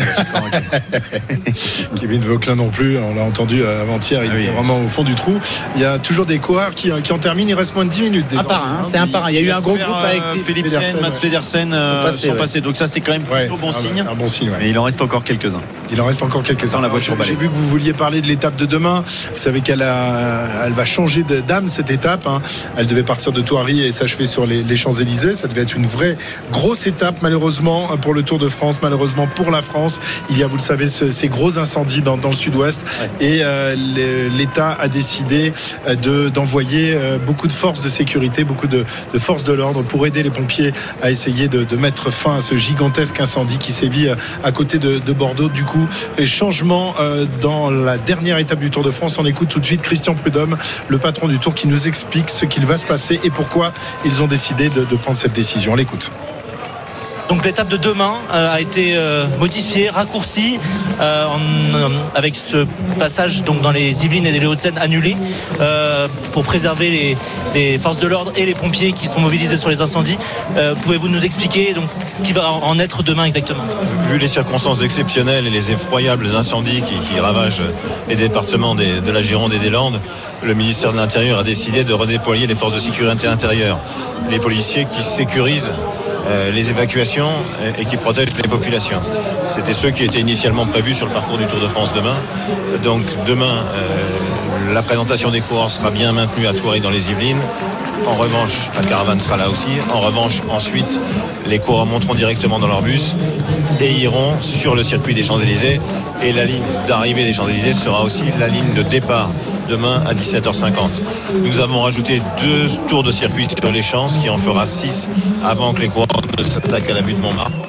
Kevin Vauquelin non plus, on l'a entendu avant-hier, il ah oui. est vraiment au fond du trou. Il y a toujours des coureurs qui, qui en terminent, il reste moins de dix minutes. Un par un, c'est un par un. Il y a eu un gros groupe avec euh, Philippe Sen, Mats Pedersen euh, sont, passés, sont ouais. passés. Donc ça, c'est quand même plutôt ouais, bon signe. C'est un bon signe. Ouais. Mais il en reste encore quelques-uns. Il en reste encore quelques-uns. La voiture J'ai vu que vous vouliez parler de l'étape de demain. Vous savez qu'elle a, elle va changer de d'âme cette étape. Hein. Elle devait partir de Thoiry et s'achever sur les, les Champs-Élysées. Ça devait être une vraie grosse étape, malheureusement, pour le Tour de France. Malheureusement pour la France, il y a, vous le savez, ce, ces gros incendies dans, dans le sud-ouest ouais. et euh, l'État a décidé de, d'envoyer euh, beaucoup de forces de sécurité, beaucoup de, de forces de l'ordre pour aider les pompiers à essayer de, de mettre fin à ce gigantesque incendie qui sévit à côté de, de Bordeaux. Du coup, et changement euh, dans la dernière étape du Tour de France. On écoute tout de suite Christian Prudhomme, le patron du Tour, qui nous explique ce qu'il va se passer et pourquoi ils ont décidé de, de prendre cette décision. On l'écoute. Donc l'étape de demain euh, a été euh, modifiée, raccourcie euh, en, euh, avec ce passage donc dans les Yvelines et les Hauts-de-Seine annulé euh, pour préserver les, les forces de l'ordre et les pompiers qui sont mobilisés sur les incendies. Euh, pouvez-vous nous expliquer donc ce qui va en être demain exactement ? Vu les circonstances exceptionnelles et les effroyables incendies qui, qui ravagent les départements des, de la Gironde et des Landes, le ministère de l'Intérieur a décidé de redéployer les forces de sécurité intérieure, les policiers qui sécurisent Euh, les évacuations et qui protègent les populations. C'était ceux qui étaient initialement prévus sur le parcours du Tour de France demain. Donc demain, euh, la présentation des coureurs sera bien maintenue à Thoiry dans les Yvelines. En revanche, la caravane sera là aussi. En revanche, ensuite, les coureurs monteront directement dans leur bus et iront sur le circuit des Champs-Élysées. Et la ligne d'arrivée des Champs-Élysées sera aussi la ligne de départ demain à dix-sept heures cinquante. Nous avons rajouté deux tours de circuit sur les Champs, ce qui en fera six avant que les coureurs ne s'attaquent à la butte Montmartre.